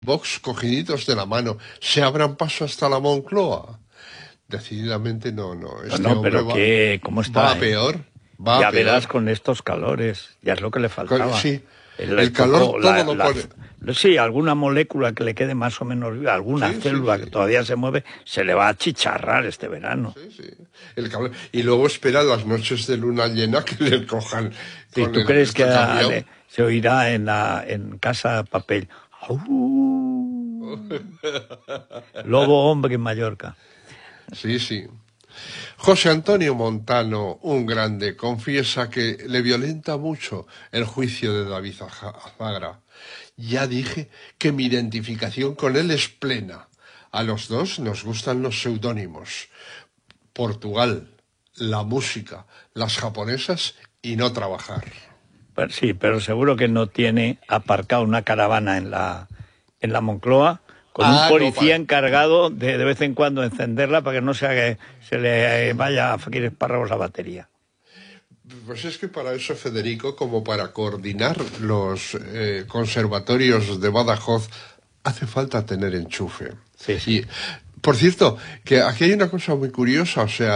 Vox cogiditos de la mano, se abran paso hasta la Moncloa. Decididamente no. Este hombre pero ¿cómo está? Va peor. Ya verás con estos calores, ya es lo que le faltaba. Sí, el calor todo lo pone. Sí, alguna molécula que le quede más o menos viva, alguna célula que todavía se mueve, se le va a achicharrar este verano. Sí. El calor. Y luego espera las noches de luna llena que le cojan. Sí, ¿tú crees que se oirá en Casa Papel? Lobo hombre en Mallorca. Sí. José Antonio Montano, un grande, confiesa que le violenta mucho el juicio de David Azagra. Ya dije que mi identificación con él es plena. A los dos nos gustan los seudónimos. Portugal, la música, las japonesas y no trabajar. Sí, pero seguro que no tiene aparcado una caravana en la Moncloa con un policía encargado de vez en cuando encenderla para que no se le vaya a Fakir Espárragos la batería. Pues es que para eso, Federico, como para coordinar los conservatorios de Badajoz, hace falta tener enchufe. Sí. Y, por cierto, que aquí hay una cosa muy curiosa, o sea,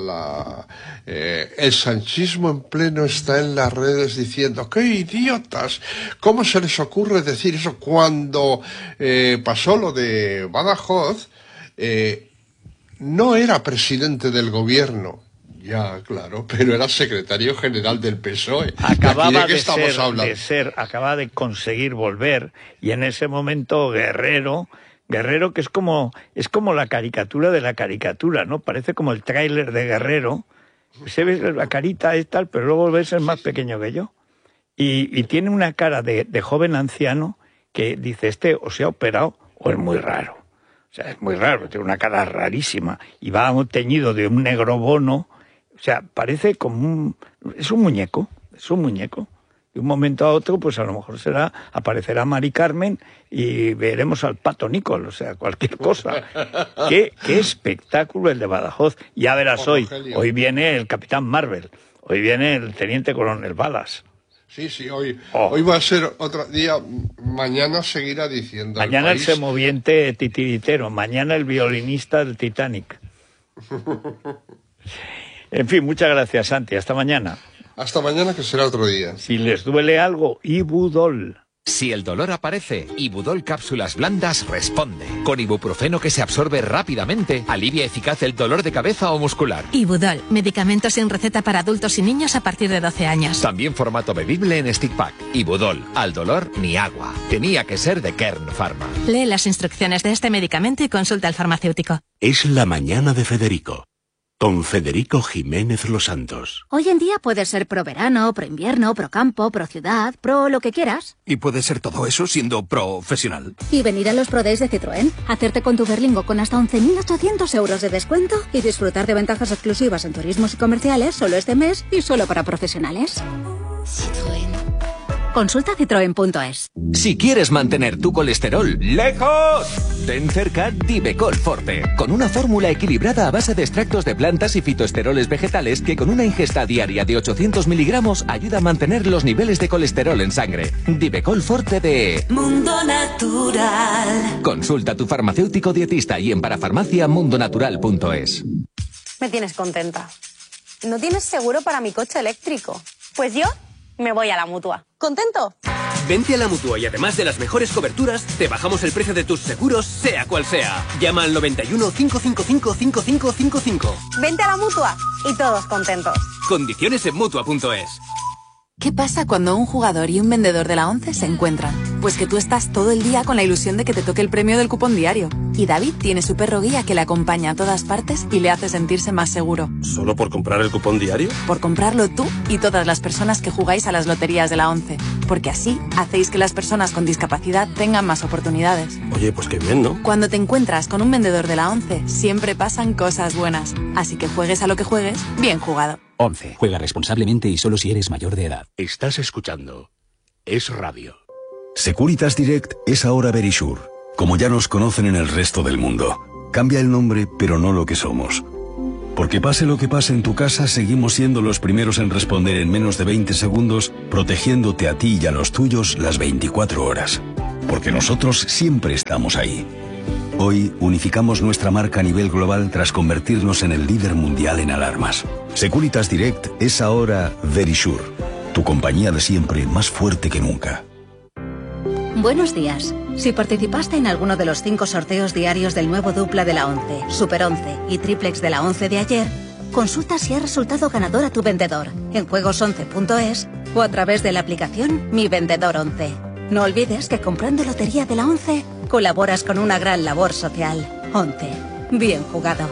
el sanchismo en pleno está en las redes diciendo ¡qué idiotas! ¿Cómo se les ocurre decir eso cuando pasó lo de Badajoz? No era presidente del gobierno. Ya, claro, pero era secretario general del PSOE. Acababa de conseguir volver, y en ese momento Guerrero, que es como la caricatura de la caricatura, ¿no? Parece como el tráiler de Guerrero. Se ve la carita y tal, pero luego ves es más pequeño que yo. Y tiene una cara de joven anciano que dice, o se ha operado o es muy raro. O sea, es muy raro, tiene una cara rarísima. Y va teñido de un negro bono. O sea, parece como es un muñeco. De un momento a otro, pues a lo mejor aparecerá Mari Carmen y veremos al Pato Nicol, o sea, cualquier cosa. ¿Qué espectáculo el de Badajoz? Ya verás hoy viene el Capitán Marvel, hoy viene el Teniente Coronel Balas. Sí, hoy va a ser otro día, mañana seguirá diciendo. Mañana el semoviente titiritero, mañana el violinista del Titanic. En fin, muchas gracias, Santi, hasta mañana. Hasta mañana, que será otro día. Si les duele algo, Ibudol. Si el dolor aparece, Ibudol Cápsulas Blandas responde. Con ibuprofeno que se absorbe rápidamente, alivia eficaz el dolor de cabeza o muscular. Ibudol, medicamento sin receta para adultos y niños a partir de 12 años. También formato bebible en stick pack. Ibudol, al dolor ni agua. Tenía que ser de Kern Pharma. Lee las instrucciones de este medicamento y consulta al farmacéutico. Es la mañana de Federico. Con Federico Jiménez Los Santos. Hoy en día puedes ser pro verano, pro invierno, pro campo, pro ciudad, pro lo que quieras. Y puedes ser todo eso siendo profesional. Y venir a los Pro Days de Citroën, hacerte con tu Berlingo con hasta 11.800 euros de descuento y disfrutar de ventajas exclusivas en turismos y comerciales solo este mes y solo para profesionales. Citroën. Consulta citroen.es. Si quieres mantener tu colesterol lejos, ten cerca Divecol Forte, con una fórmula equilibrada a base de extractos de plantas y fitoesteroles vegetales que con una ingesta diaria de 800 miligramos ayuda a mantener los niveles de colesterol en sangre. Divecol Forte de Mundo Natural. Consulta a tu farmacéutico dietista y en parafarmaciamundonatural.es. Me tienes contenta. ¿No tienes seguro para mi coche eléctrico? Pues yo me voy a la Mutua. ¿Contento? Vente a la Mutua y además de las mejores coberturas, te bajamos el precio de tus seguros, sea cual sea. Llama al 91 555 5555. Vente a la Mutua y todos contentos. Condiciones en Mutua.es. ¿Qué pasa cuando un jugador y un vendedor de la ONCE se encuentran? Pues que tú estás todo el día con la ilusión de que te toque el premio del cupón diario. Y David tiene su perro guía que le acompaña a todas partes y le hace sentirse más seguro. ¿Solo por comprar el cupón diario? Por comprarlo tú y todas las personas que jugáis a las loterías de la ONCE. Porque así hacéis que las personas con discapacidad tengan más oportunidades. Oye, pues qué bien, ¿no? Cuando te encuentras con un vendedor de la ONCE, siempre pasan cosas buenas. Así que juegues a lo que juegues, bien jugado. 11. Juega responsablemente y solo si eres mayor de edad. Estás escuchando Es Radio. Securitas Direct es ahora Verisure, como ya nos conocen en el resto del mundo. Cambia el nombre, pero no lo que somos. Porque pase lo que pase en tu casa, seguimos siendo los primeros en responder en menos de 20 segundos, protegiéndote a ti y a los tuyos las 24 horas. porque nosotros siempre estamos ahí. Hoy unificamos nuestra marca a nivel global tras convertirnos en el líder mundial en alarmas. Securitas Direct es ahora Verisure, tu compañía de siempre más fuerte que nunca. Buenos días. Si participaste en alguno de los 5 sorteos diarios del nuevo dupla de la 11, Super 11 y triplex de la 11 de ayer, consulta si ha resultado ganador a tu vendedor en juegos11.es o a través de la aplicación Mi Vendedor 11. No olvides que comprando Lotería de la 11 colaboras con una gran labor social. 11. Bien jugado.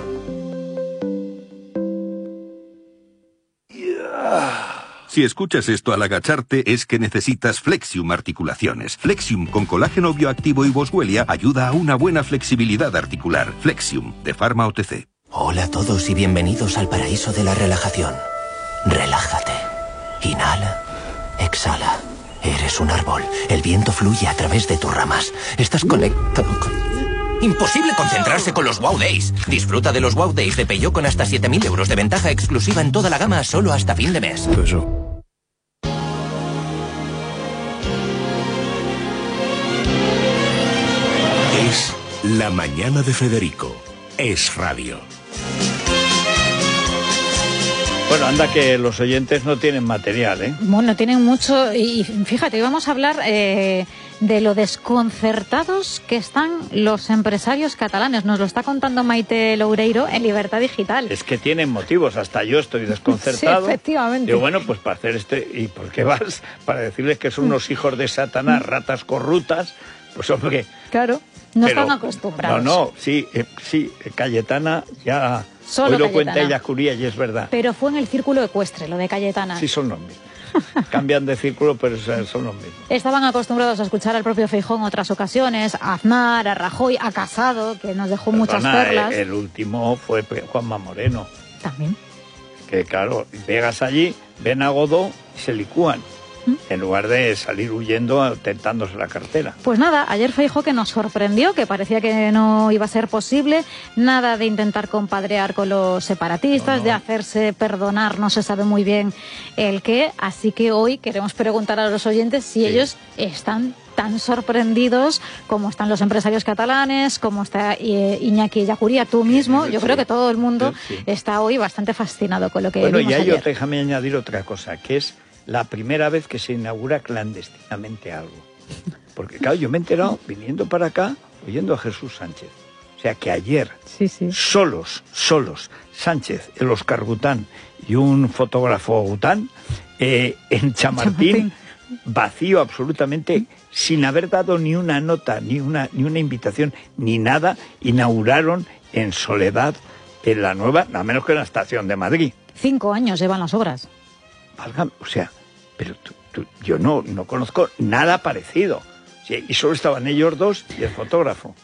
Si escuchas esto al agacharte es que necesitas Flexium Articulaciones. Flexium con colágeno bioactivo y boswellia ayuda a una buena flexibilidad articular. Flexium, de Pharma OTC. Hola a todos y bienvenidos al paraíso de la relajación. Relájate. Inhala. Exhala. Eres un árbol. El viento fluye a través de tus ramas. Estás conectado con... Imposible concentrarse con los Wow Days. Disfruta de los Wow Days de Peugeot con hasta 7.000 euros de ventaja exclusiva en toda la gama solo hasta fin de mes. Es La Mañana de Federico. Es radio. Bueno, anda que los oyentes no tienen material, ¿eh? Bueno, tienen mucho. Y fíjate, hoy vamos a hablar de lo desconcertados que están los empresarios catalanes. Nos lo está contando Maite Loureiro en Libertad Digital. Es que tienen motivos, hasta yo estoy desconcertado. Sí, efectivamente. Digo, bueno, pues para hacer ¿y por qué vas? Para decirles que son unos hijos de Satanás, ratas corruptas, pues hombre... Claro, no están acostumbrados. No, sí, Cayetana ya... Solo hoy lo Cayetana. cuenta ella Curía y es verdad. Pero fue en el círculo ecuestre, lo de Cayetana. Sí, son los mismos. Cambian de círculo, pero son los mismos. Estaban acostumbrados a escuchar al propio Feijóo en otras ocasiones, a Aznar, a Rajoy, a Casado, que nos dejó muchas perlas. El último fue Juanma Moreno. También. Que claro, llegas allí, ven a Godó y se licúan. En lugar de salir huyendo tentándose la cartera. Pues nada, ayer Feijóo que nos sorprendió, que parecía que no iba a ser posible, nada de intentar compadrear con los separatistas, de hacerse perdonar, no se sabe muy bien el qué, así que hoy queremos preguntar a los oyentes si ellos están tan sorprendidos como están los empresarios catalanes, como está Iñaki Ellacuría, tú mismo. Yo creo que todo el mundo está hoy bastante fascinado con lo que vimos y ayer. Déjame añadir otra cosa, que es la primera vez que se inaugura clandestinamente algo. Porque claro, yo me he enterado viniendo para acá oyendo a Jesús Sánchez. O sea que ayer, solos, Sánchez, el Óscar Gután y un fotógrafo Gután, en Chamartín, vacío absolutamente, sin haber dado ni una nota, ni una invitación, ni nada, inauguraron en soledad en la nueva, nada menos que en la estación de Madrid. 5 años llevan las obras. Válgame, o sea, pero yo no conozco nada parecido. Sí, y solo estaban ellos dos y el fotógrafo.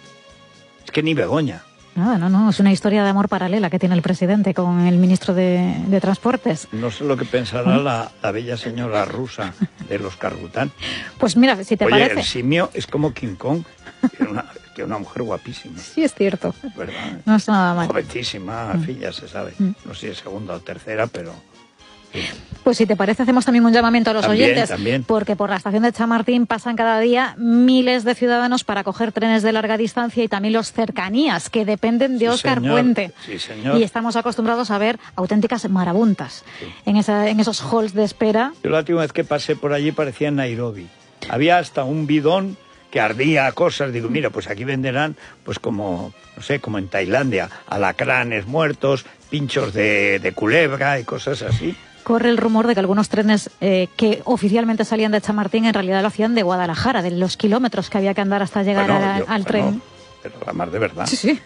Es que ni Begoña. No, es una historia de amor paralela que tiene el presidente con el ministro de Transportes. No sé lo que pensará la bella señora rusa de los Cargután. Pues mira, si te parece... el simio es como King Kong, que una mujer guapísima. Sí, es cierto. ¿Verdad? No es nada mal. Jovencísima, ya se sabe. No sé si es segunda o tercera, pero... Sí. Pues si te parece hacemos también un llamamiento a los oyentes, también. Porque por la estación de Chamartín pasan cada día miles de ciudadanos para coger trenes de larga distancia y también los cercanías que dependen de Óscar Puente. Sí, señor. Y estamos acostumbrados a ver auténticas marabuntas en esos halls de espera. Yo la última vez que pasé por allí parecía en Nairobi. Había hasta un bidón que ardía cosas. Digo, mira, pues aquí venderán, pues como, no sé, como en Tailandia, alacranes muertos, pinchos de culebra y cosas así. Corre el rumor de que algunos trenes que oficialmente salían de Chamartín en realidad lo hacían de Guadalajara, de los kilómetros que había que andar hasta llegar al tren. Pero la mar de verdad. Sí.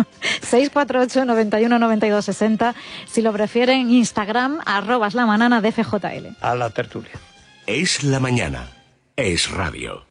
648 91 92 60. Si lo prefieren, Instagram, @lamanana de FJL. A la tertulia. Es la mañana. Es radio.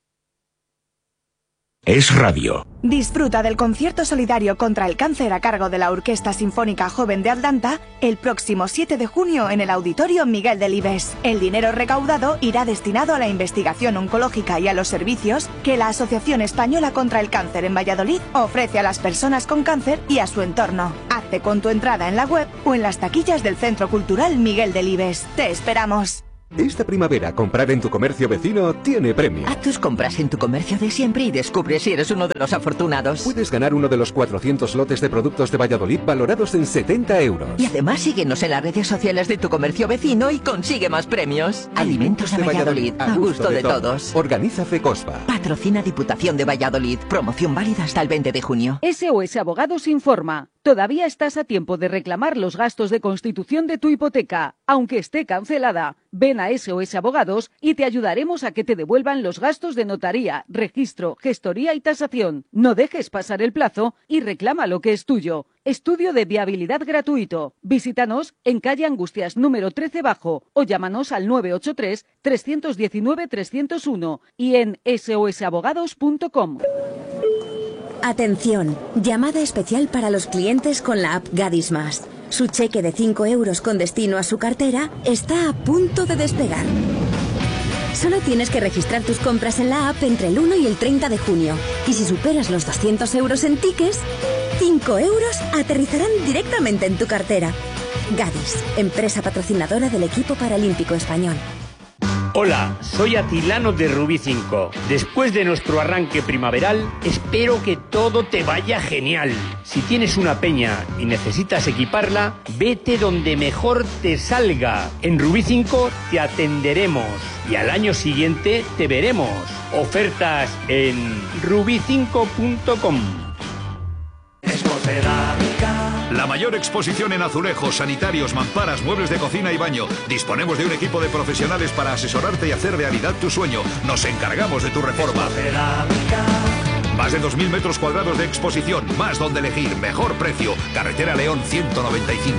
Es radio. Disfruta del concierto solidario contra el cáncer a cargo de la Orquesta Sinfónica Joven de Atlanta el próximo 7 de junio en el Auditorio Miguel Delibes. El dinero recaudado irá destinado a la investigación oncológica y a los servicios que la Asociación Española contra el Cáncer en Valladolid ofrece a las personas con cáncer y a su entorno. Hazte con tu entrada en la web o en las taquillas del Centro Cultural Miguel Delibes. ¡Te esperamos! Esta primavera, comprar en tu comercio vecino tiene premio. Haz tus compras en tu comercio de siempre y descubre si eres uno de los afortunados. Puedes ganar uno de los 400 lotes de productos de Valladolid valorados en 70 euros. Y además síguenos en las redes sociales de tu comercio vecino y consigue más premios. Alimentos de Valladolid, a gusto de todos. Organiza FECOSPA. Patrocina Diputación de Valladolid. Promoción válida hasta el 20 de junio. SOS Abogados informa. Todavía estás a tiempo de reclamar los gastos de constitución de tu hipoteca, aunque esté cancelada. Ven a SOS Abogados y te ayudaremos a que te devuelvan los gastos de notaría, registro, gestoría y tasación. No dejes pasar el plazo y reclama lo que es tuyo. Estudio de viabilidad gratuito. Visítanos en calle Angustias número 13 Bajo o llámanos al 983 319 301 y en sosabogados.com. Atención, llamada especial para los clientes con la app Gadis Más. Su cheque de 5 euros con destino a su cartera está a punto de despegar. Solo tienes que registrar tus compras en la app entre el 1 y el 30 de junio. Y si superas los 200 euros en tickets, 5 euros aterrizarán directamente en tu cartera. Gadis, empresa patrocinadora del equipo paralímpico español. Hola, soy Atilano de Rubí 5. Después de nuestro arranque primaveral, espero que todo te vaya genial. Si tienes una peña y necesitas equiparla, vete donde mejor te salga. En Rubí 5 te atenderemos y al año siguiente te veremos. Ofertas en rubi5.com. La mayor exposición en azulejos, sanitarios, mamparas, muebles de cocina y baño. Disponemos de un equipo de profesionales para asesorarte y hacer realidad tu sueño. Nos encargamos de tu reforma. Más de 2.000 metros cuadrados de exposición, más donde elegir, mejor precio. Carretera León 195.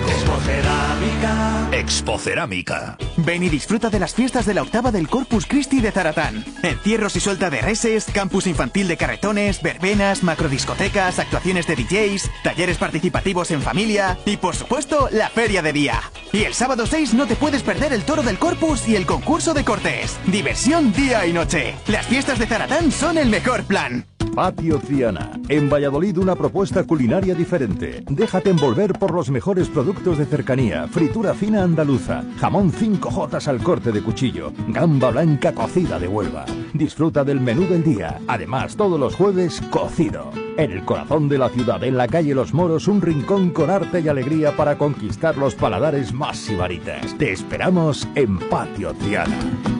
Expocerámica. Ven y disfruta de las fiestas de la octava del Corpus Christi de Zaratán. Encierros y suelta de reses, campus infantil de carretones, verbenas, macrodiscotecas, actuaciones de DJs, talleres participativos en familia y, por supuesto, la feria de día. Y el sábado 6 no te puedes perder el toro del Corpus y el concurso de cortes. Diversión día y noche. Las fiestas de Zaratán son el mejor plan. Patio Triana. En Valladolid una propuesta culinaria diferente. Déjate envolver por los mejores productos de cercanía. Fritura fina andaluza. Jamón 5J al corte de cuchillo. Gamba blanca cocida de Huelva. Disfruta del menú del día. Además, todos los jueves, cocido. En el corazón de la ciudad, en la calle Los Moros, un rincón con arte y alegría para conquistar los paladares más sibaritas. Te esperamos en Patio Triana.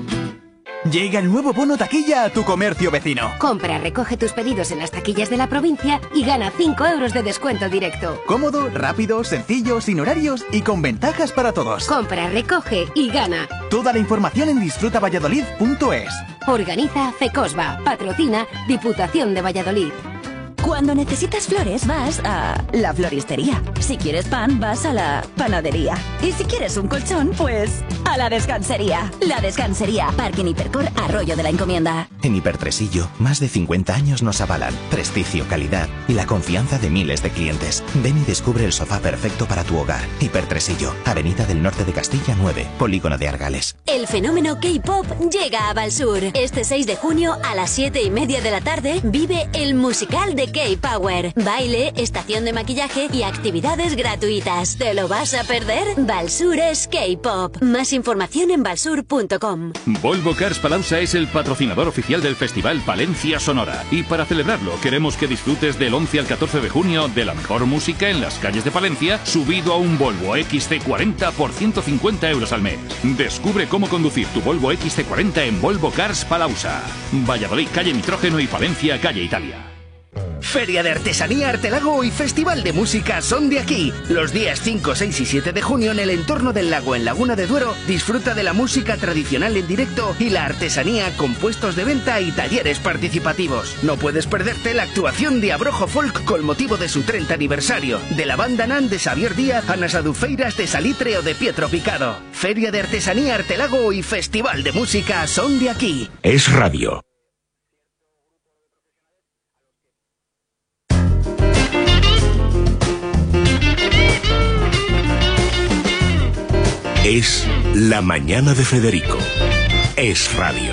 Llega el nuevo bono taquilla a tu comercio vecino. Compra, recoge tus pedidos en las taquillas de la provincia y gana 5 euros de descuento directo. Cómodo, rápido, sencillo, sin horarios y con ventajas para todos. Compra, recoge y gana. Toda la información en disfrutavalladolid.es. Organiza FECOSBA. Patrocina Diputación de Valladolid. Cuando necesitas flores vas a la floristería. Si quieres pan vas a la panadería. Y si quieres un colchón, pues a la descansería. La Descansería. Parking Hipercor Arroyo de la Encomienda. En Hipertresillo, más de 50 años nos avalan. Prestigio, calidad y la confianza de miles de clientes. Ven y descubre el sofá perfecto para tu hogar. Hipertresillo, Avenida del Norte de Castilla 9, Polígono de Argales. El fenómeno K-pop llega a Valsur. Este 6 de junio a las 7:30 de la tarde vive el musical de K-Power. Baile, estación de maquillaje y actividades gratuitas. ¿Te lo vas a perder? Valsur es K-Pop. Más información en valsur.com. Volvo Cars Palauza es el patrocinador oficial del Festival Palencia Sonora. Y para celebrarlo, queremos que disfrutes del 11 al 14 de junio de la mejor música en las calles de Palencia, subido a un Volvo XC40 por 150 euros al mes. Descubre cómo conducir tu Volvo XC40 en Volvo Cars Palauza. Valladolid, calle Nitrógeno y Palencia, calle Italia. Feria de Artesanía Artelago y Festival de Música son de aquí. Los días 5, 6 y 7 de junio en el entorno del lago en Laguna de Duero, disfruta de la música tradicional en directo y la artesanía con puestos de venta y talleres participativos. No puedes perderte la actuación de Abrojo Folk con motivo de su 30 aniversario, de la banda Nan de Xavier Díaz a las Adufeiras de Salitre o de Pietro Picado. Feria de Artesanía Artelago y Festival de Música son de aquí. Es radio. Es La Mañana de Federico. Es radio.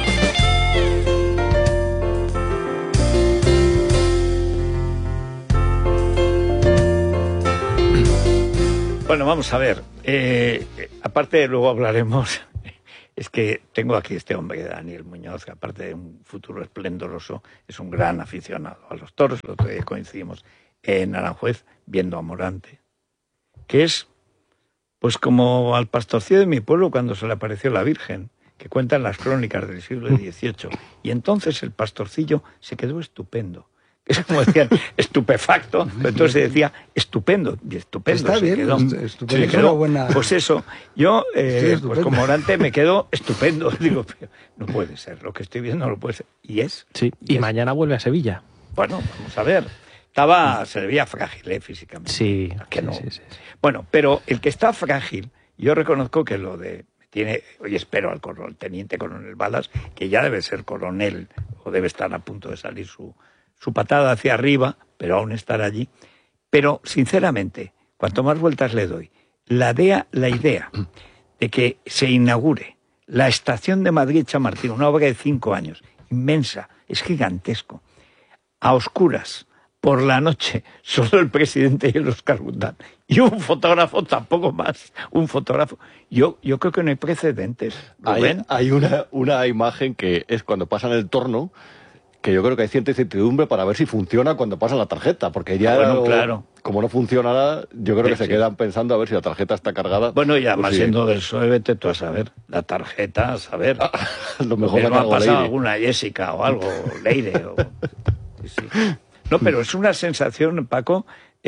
Bueno, vamos a ver. Aparte, luego hablaremos. es que tengo aquí este hombre, Daniel Muñoz, que aparte de un futuro esplendoroso, es un gran aficionado a los toros. El otro día coincidimos en Aranjuez viendo a Morante, que es pues como al pastorcillo de mi pueblo cuando se le apareció la Virgen, que cuentan las crónicas del siglo XVIII. Y entonces el pastorcillo se quedó estupendo. Es como decían, estupefacto, pero entonces se decía estupendo, y estupendo está se bien, quedó. estupendo, Se quedó. buena... Pues eso, yo, pues como Morante me quedo estupendo. Digo, no puede ser, lo que estoy viendo no lo puede ser. Y es. Sí, y mañana vuelve a Sevilla. Bueno, vamos a ver. Se le veía frágil, físicamente. Sí, que no. Sí. Bueno, pero el que está frágil, yo reconozco que lo de... Hoy espero al teniente coronel Balas, que ya debe ser coronel, o debe estar a punto de salir su patada hacia arriba, pero aún estar allí. Pero, sinceramente, cuanto más vueltas le doy, la idea de que se inaugure la estación de Madrid-Chamartín, una obra de 5 años, inmensa, es gigantesco, a oscuras, por la noche, solo el presidente y el Oscar Gundán, y un fotógrafo, tampoco más, un fotógrafo. Yo creo que no hay precedentes. Hay una imagen que es cuando pasan el torno, que yo creo que hay cierta incertidumbre para ver si funciona cuando pasan la tarjeta, porque ya, claro, como no funcionará, yo creo que se quedan pensando a ver si la tarjeta está cargada. Bueno, y además pues siendo del PSOE, vete tú a saber, la tarjeta, a saber. Lo mejor no ha pasado Leire. Alguna Jessica o algo, Leire. Sí. No, pero es una sensación, Paco,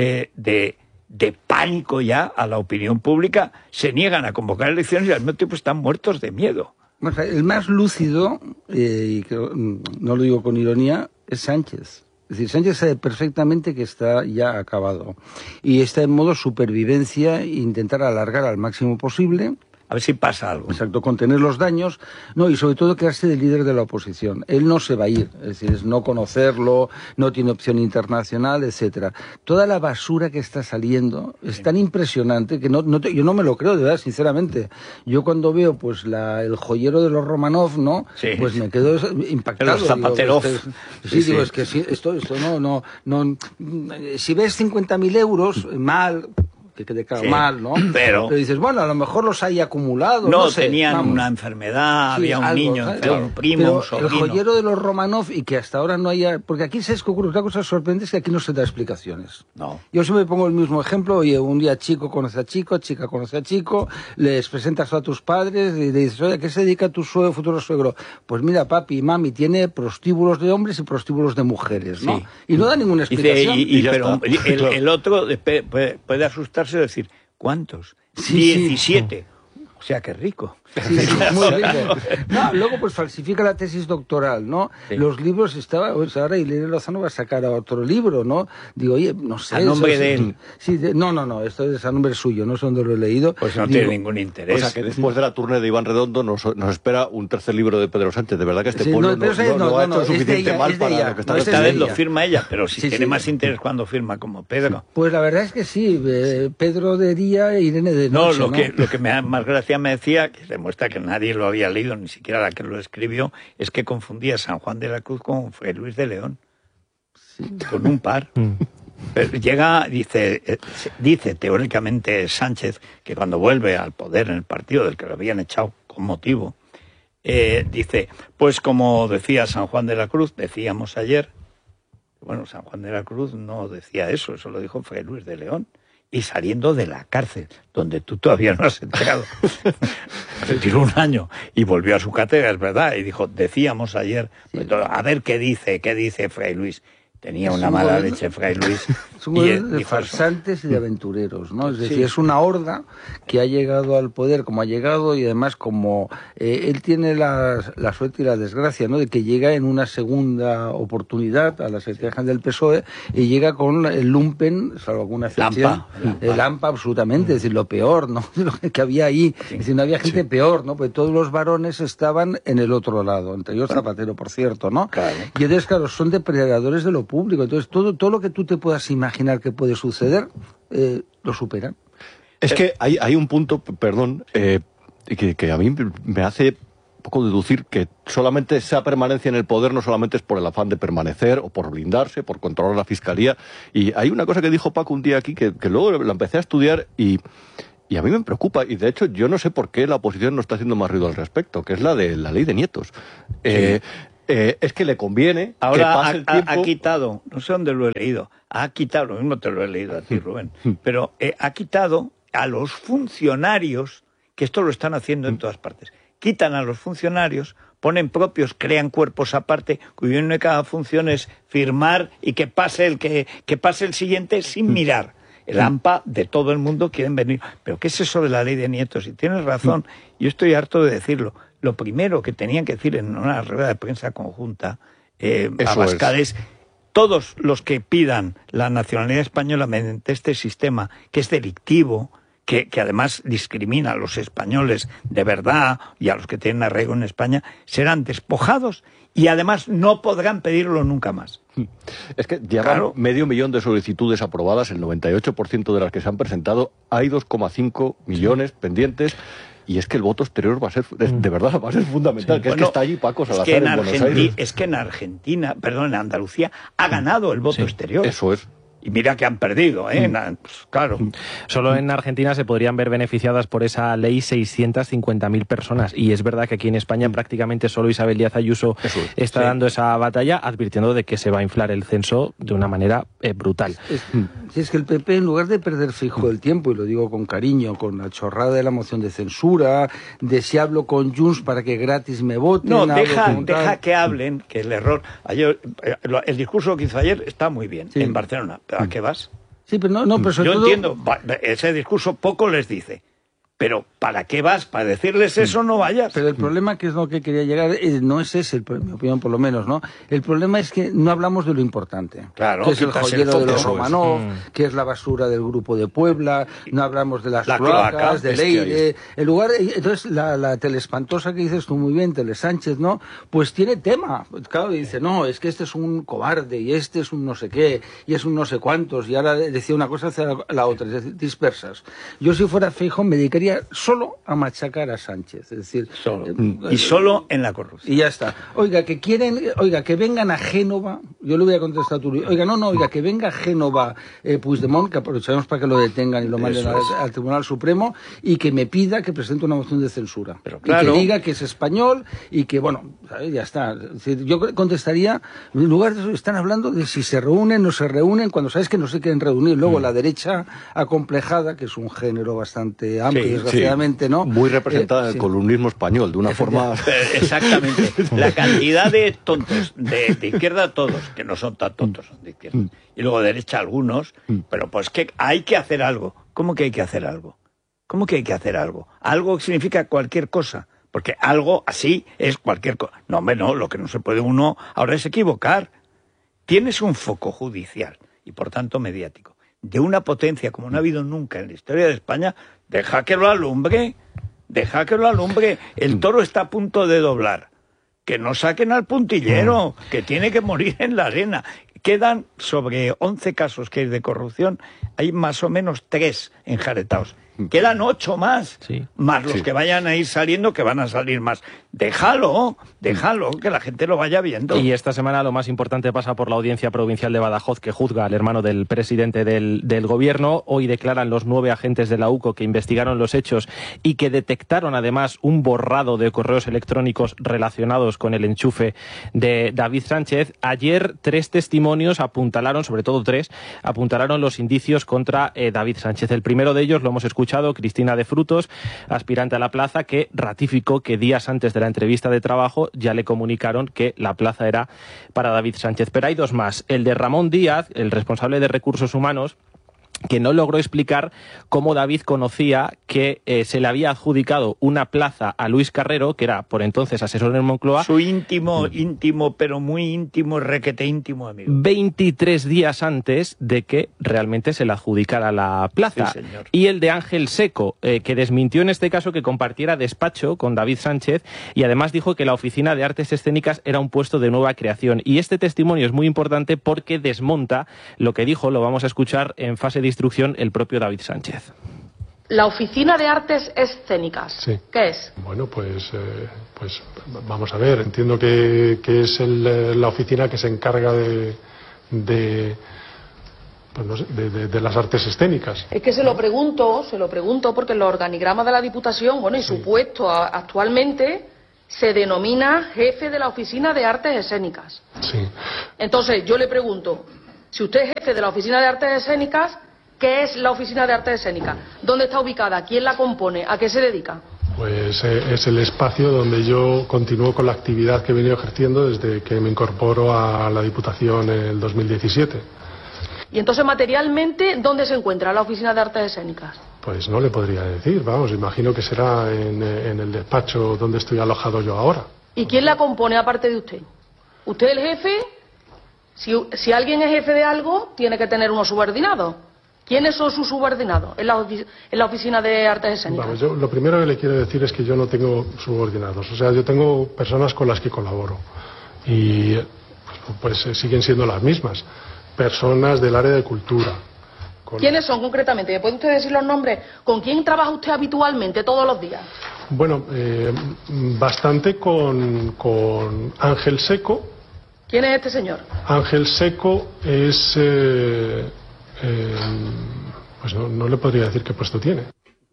de pánico ya a la opinión pública. Se niegan a convocar elecciones y al mismo tiempo están muertos de miedo. El más lúcido, y que no lo digo con ironía, es Sánchez. Es decir, Sánchez sabe perfectamente que está ya acabado. Y está en modo supervivencia e intentar alargar al máximo posible. A ver si pasa algo. Exacto, contener los daños, no, y sobre todo quedarse de líder de la oposición. Él no se va a ir, es decir, es no conocerlo, no tiene opción internacional, etcétera. Toda la basura que está saliendo es tan impresionante que yo no me lo creo, de verdad, sinceramente. Yo cuando veo pues el joyero de los Romanov, ¿no? Sí. Pues me quedo impactado. Los Zapaterov. Digo, es que esto no. Si ves 50.000 euros, mal... que quede claro, mal, ¿no? Pero dices, bueno, a lo mejor los hay acumulados. No sé, tenían una enfermedad, había un niño, un primo, un sobrino. El joyero de los Romanov, y que hasta ahora no haya... Porque aquí se ocurre una cosa sorprendente, es que aquí no se da explicaciones. No. Yo siempre pongo el mismo ejemplo, oye, un día chico conoce a chico, chica conoce a chico, les presentas a tus padres y le dices, oye, ¿a qué se dedica tu futuro suegro? Pues mira, papi y mami, tiene prostíbulos de hombres y prostíbulos de mujeres, ¿no? Sí. Y no da ninguna explicación. Pero el otro puede asustarse y decir, ¿cuántos? 17. Sí. O sea, qué rico. Sí, muy rico. No, luego pues falsifica la tesis doctoral, ¿no? Sí. Los libros pues ahora Irene Lozano va a sacar otro libro, ¿no? Digo, oye, no sé. ¿A nombre de él? Sí, no, esto es a nombre suyo, no sé dónde lo he leído. Pues no tiene ningún interés. O sea, que después de la tournée de Iván Redondo nos espera un tercer libro de Pedro Sánchez. De verdad que este pueblo no ha hecho suficiente mal para lo que está esta vez lo firma ella, pero si tiene más interés cuando firma como Pedro. Pues la verdad es que sí, Pedro de día e Irene de noche, lo que más gracia me decía, que demuestra que nadie lo había leído, ni siquiera la que lo escribió, es que confundía San Juan de la Cruz con Fray Luis de León. Sí. Con un par. Pero dice teóricamente Sánchez que cuando vuelve al poder en el partido del que lo habían echado con motivo, dice, pues como decía San Juan de la Cruz, decíamos ayer, bueno, San Juan de la Cruz no decía eso lo dijo Fray Luis de León. Y saliendo de la cárcel, donde tú todavía no has entrado, se tiró un año y volvió a su cátedra, es verdad, y dijo, decíamos ayer, a ver qué dice Fray Luis. Tenía una mala leche Fray Luis. Es un modelo de farsantes y de aventureros, ¿no? Es decir, es una horda que ha llegado al poder como ha llegado, y además como él tiene la suerte y la desgracia, ¿no?, de que llega en una segunda oportunidad a la Secretaría del PSOE y llega con el lumpen, salvo alguna excepción. Lampa, absolutamente, es decir, lo peor, ¿no?, que había ahí. Es decir, no había gente peor, ¿no?, porque todos los varones estaban en el otro lado, entre ellos Zapatero, por cierto, ¿no? Claro. Y entonces, claro, son depredadores de lo público. Entonces, todo lo que tú te puedas imaginar que puede suceder, lo superan. Es que hay un punto, perdón, que a mí me hace poco deducir que solamente esa permanencia en el poder no solamente es por el afán de permanecer o por blindarse, por controlar la fiscalía. Y hay una cosa que dijo Paco un día aquí que luego la empecé a estudiar y y a mí me preocupa, y de hecho yo no sé por qué la oposición no está haciendo más ruido al respecto, que es la de la ley de nietos. Es que le conviene ahora que pase el tiempo... ha quitado, no sé dónde lo he leído, ha quitado, lo mismo te lo he leído a ti, Rubén, pero ha quitado a los funcionarios, que esto lo están haciendo en todas partes, quitan a los funcionarios, ponen propios, crean cuerpos aparte, cuya única función es firmar y que pase el siguiente sin mirar. El AMPA de todo el mundo quieren venir. Pero ¿qué es eso de la ley de nietos? Y tienes razón, yo estoy harto de decirlo. Lo primero que tenían que decir en una rueda de prensa conjunta, Abascal, es todos los que pidan la nacionalidad española mediante este sistema, que es delictivo, que además discrimina a los españoles de verdad y a los que tienen arraigo en España, serán despojados y además no podrán pedirlo nunca más. Es que llevan medio millón de solicitudes aprobadas, el 98% de las que se han presentado, hay 2,5 millones pendientes. Y es que el voto exterior va a ser, de verdad, va a ser fundamental, que es que está allí Paco Salazar en Buenos Aires. Es que en Argentina, perdón, en Andalucía, ha ganado el voto exterior. Eso es. Y mira que han perdido, pues, claro. Solo en Argentina se podrían ver beneficiadas por esa ley 650.000 personas. Y es verdad que aquí en España prácticamente solo Isabel Díaz Ayuso está dando esa batalla, advirtiendo de que se va a inflar el censo de una manera brutal. Es que el PP, en lugar de perder fijo el tiempo, y lo digo con cariño, con la chorrada de la moción de censura, de si hablo con Junts para que gratis me voten... No, deja que hablen, que el error... Ayer, el discurso que hizo ayer está muy bien, en Barcelona. ¿A qué vas? Sí, pero no, pero sobre yo todo... entiendo, ese discurso poco les dice. Pero ¿para qué vas? Para decirles eso no vayas. Pero el problema, que es lo que quería llegar, no es ese, en mi opinión por lo menos, ¿no? El problema es que no hablamos de lo importante. Claro. Que es el joyero de los Romanov, que es la basura del Grupo de Puebla, no hablamos de las cloacas, de Leire... En lugar, entonces, la teleespantosa que dices tú muy bien, Tele Sánchez, ¿no? Pues tiene tema. Claro, dice, no, es que este es un cobarde, y este es un no sé qué, y es un no sé cuántos, y ahora decía una cosa hacia la otra, es decir, dispersas. Yo, si fuera Feijóo, me dedicaría solo a machacar a Sánchez, es decir, y solo en la corrupción. Y ya está. Oiga, que vengan a Génova, yo le voy a contestar a tú, oiga, que venga a Génova Puigdemont, que aprovecharemos para que lo detengan y lo manden al Tribunal Supremo, y que me pida que presente una moción de censura. Pero claro, y que diga que es español y que, bueno, ya está. Es decir, yo contestaría, en lugar de eso, están hablando de si se reúnen o no se reúnen, cuando sabes que no se quieren reunir. Luego la derecha acomplejada, que es un género bastante amplio, desgraciadamente, ¿no? Muy representada en el columnismo español, de una forma... Exactamente. La cantidad de tontos, de izquierda todos, que no son tan tontos, son de izquierda, y luego de derecha algunos, pero pues que hay que hacer algo. ¿Cómo que hay que hacer algo? ¿Cómo que hay que hacer algo? Algo significa cualquier cosa, porque algo así es cualquier cosa. No, hombre, no, lo que no se puede uno ahora es equivocar. Tienes un foco judicial y por tanto mediático de una potencia como no ha habido nunca en la historia de España. Deja que lo alumbre, el toro está a punto de doblar, que no saquen al puntillero, que tiene que morir en la arena. Quedan sobre 11 casos que hay de corrupción, hay más o menos 3 enjaretados. Quedan 8 más, más los que vayan a ir saliendo, que van a salir más. Déjalo, que la gente lo vaya viendo. Y esta semana lo más importante pasa por la Audiencia Provincial de Badajoz, que juzga al hermano del presidente del gobierno. Hoy declaran los 9 agentes de la UCO que investigaron los hechos y que detectaron además un borrado de correos electrónicos relacionados con el enchufe de David Sánchez. Ayer 3 testimonios apuntalaron, sobre todo 3, apuntalaron los indicios contra David Sánchez. El primero de ellos lo hemos escuchado, Cristina de Frutos, aspirante a la plaza, que ratificó que días antes de la entrevista de trabajo ya le comunicaron que la plaza era para David Sánchez. Pero hay 2 más. El de Ramón Díaz, el responsable de Recursos Humanos, que no logró explicar cómo David conocía que se le había adjudicado una plaza a Luis Carrero, que era por entonces asesor en Moncloa. Su íntimo, pero muy íntimo, requete íntimo amigo. 23 días antes de que realmente se le adjudicara la plaza. Sí, señor. Y el de Ángel Seco, que desmintió en este caso que compartiera despacho con David Sánchez, y además dijo que la Oficina de Artes Escénicas era un puesto de nueva creación. Y este testimonio es muy importante porque desmonta lo que dijo, lo vamos a escuchar en fase de instrucción, el propio David Sánchez. La Oficina de Artes Escénicas, sí. ¿Qué es? Bueno, pues vamos a ver, entiendo que es la oficina que se encarga de pues no sé, de las artes escénicas. Es que se lo pregunto porque en los organigramas de la Diputación, bueno, y su puesto actualmente se denomina jefe de la Oficina de Artes Escénicas. Sí. Entonces, yo le pregunto, si usted es jefe de la Oficina de Artes Escénicas, ¿qué es la Oficina de Artes Escénicas? ¿Dónde está ubicada? ¿Quién la compone? ¿A qué se dedica? Pues es el espacio donde yo continúo con la actividad que he venido ejerciendo desde que me incorporo a la Diputación en el 2017. Y entonces, materialmente, ¿dónde se encuentra la Oficina de Artes Escénicas? Pues no le podría decir, vamos, imagino que será en el despacho donde estoy alojado yo ahora. ¿Y quién la compone aparte de usted? ¿Usted es el jefe? Si alguien es jefe de algo, tiene que tener unos subordinados. ¿Quiénes son sus subordinados en la Oficina de Artes Escénicas? Vamos, yo lo primero que le quiero decir es que yo no tengo subordinados. O sea, yo tengo personas con las que colaboro. Y pues siguen siendo las mismas. Personas del área de cultura. ¿Quiénes son concretamente? ¿Me puede usted decir los nombres? ¿Con quién trabaja usted habitualmente todos los días? Bueno, bastante con Ángel Seco. ¿Quién es este señor? Ángel Seco es... pues no le podría decir qué puesto tiene.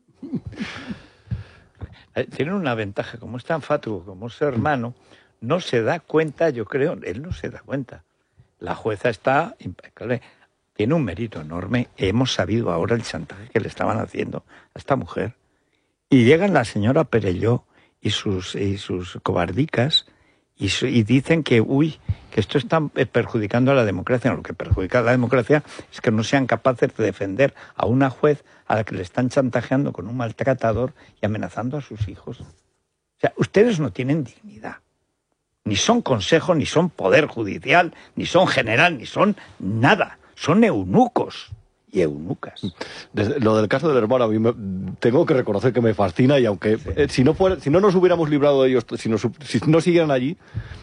Tiene una ventaja, como es tan fatuo, como es hermano, no se da cuenta, yo creo, él no se da cuenta. La jueza está impecable, tiene un mérito enorme. Hemos sabido ahora el chantaje que le estaban haciendo a esta mujer. Y llegan la señora Perelló y sus cobardicas y dicen que, que esto está perjudicando a la democracia. No, lo que perjudica a la democracia es que no sean capaces de defender a una juez a la que le están chantajeando con un maltratador y amenazando a sus hijos. O sea, ustedes no tienen dignidad. Ni son consejo, ni son poder judicial, ni son general, ni son nada. Son eunucos y eunucas. Lo del caso del hermano, a mí tengo que reconocer que me fascina, y aunque si no nos hubiéramos librado de ellos, si no siguieran allí,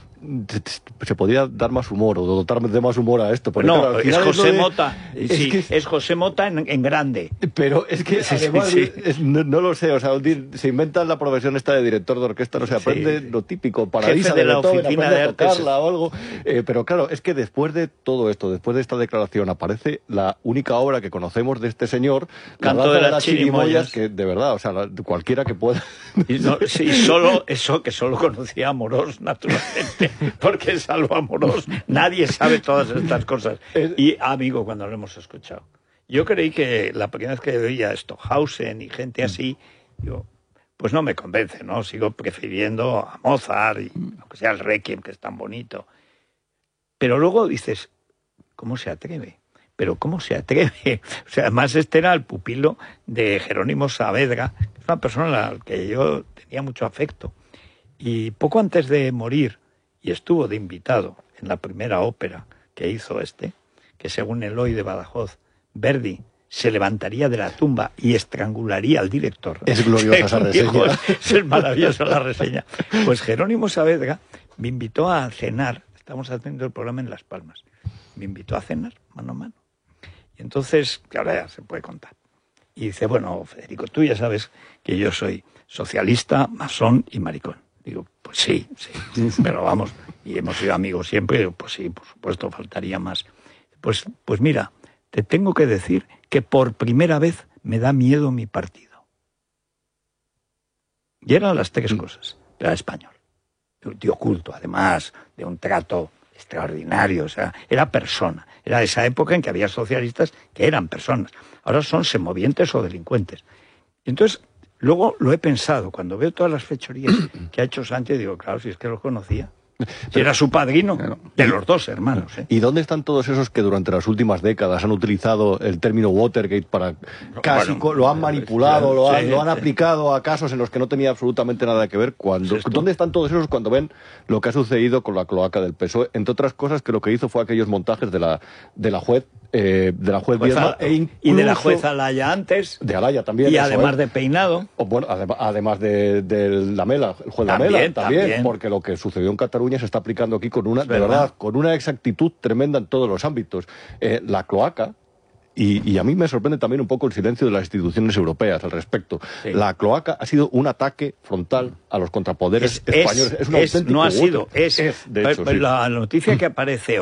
se podría dar más humor o dotar de más humor a esto. No, claro, es José Mota. Es José Mota en grande. Pero es que además no lo sé, o sea, se inventan la profesión esta de director de orquesta, no se aprende lo típico, Paradisa de Beethoven, aprende a tocarla o algo. Pero claro, es que después de todo esto, después de esta declaración, aparece la única obra que conocemos de este señor, Canto de las Chirimoyas, que de verdad, o sea, cualquiera que pueda. Solo eso, que solo conocía a Amorós, naturalmente. Porque es algo amoroso. Nadie sabe todas estas cosas. Y, amigo, cuando lo hemos escuchado. Yo creí que la primera vez que veía Stockhausen y gente así, digo, pues no me convence, ¿no? Sigo prefiriendo a Mozart, y aunque sea el Requiem, que es tan bonito. Pero luego dices, ¿cómo se atreve? Pero ¿cómo se atreve? O sea, además este era el pupilo de Jerónimo Saavedra, que es una persona a la que yo tenía mucho afecto. Y poco antes de morir, y estuvo de invitado en la primera ópera que hizo que según Eloy de Badajoz, Verdi se levantaría de la tumba y estrangularía al director. Es gloriosa esa reseña. Es maravillosa la reseña. Pues Jerónimo Saavedra me invitó a cenar, estamos haciendo el programa en Las Palmas, me invitó a cenar mano a mano. Y entonces, que ahora ya se puede contar. Y dice, bueno, Federico, tú ya sabes que yo soy socialista, masón y maricón. Digo, pues sí, pero vamos, y hemos sido amigos siempre. Digo, pues sí, por supuesto, faltaría más. Pues mira, te tengo que decir que por primera vez me da miedo mi partido. Y eran las tres cosas. Era español, un tío culto, además, de un trato extraordinario, o sea, era persona. Era esa época en que había socialistas que eran personas. Ahora son semovientes o delincuentes. Y entonces, luego lo he pensado, cuando veo todas las fechorías que ha hecho Sánchez, digo, claro, si es que lo conocía. Si era su padrino de los dos hermanos. ¿Y dónde están todos esos que durante las últimas décadas han utilizado el término Watergate para lo han manipulado, lo han aplicado a casos en los que no tenía absolutamente nada que ver? ¿Dónde están todos esos cuando ven lo que ha sucedido con la cloaca del PSOE? Entre otras cosas, que lo que hizo fue aquellos montajes de la juez Viedma, y de la juez Alaya antes, de Alaya también, y además de Peinado, además de Lamela, el juez Lamela también, porque lo que sucedió en Cataluña se está aplicando aquí con una exactitud tremenda en todos los ámbitos. La cloaca, y a mí me sorprende también un poco el silencio de las instituciones europeas al respecto. Sí. La cloaca ha sido un ataque frontal a los contrapoderes españoles. Es un auténtico no ha sido, de hecho, la noticia que aparece hoy,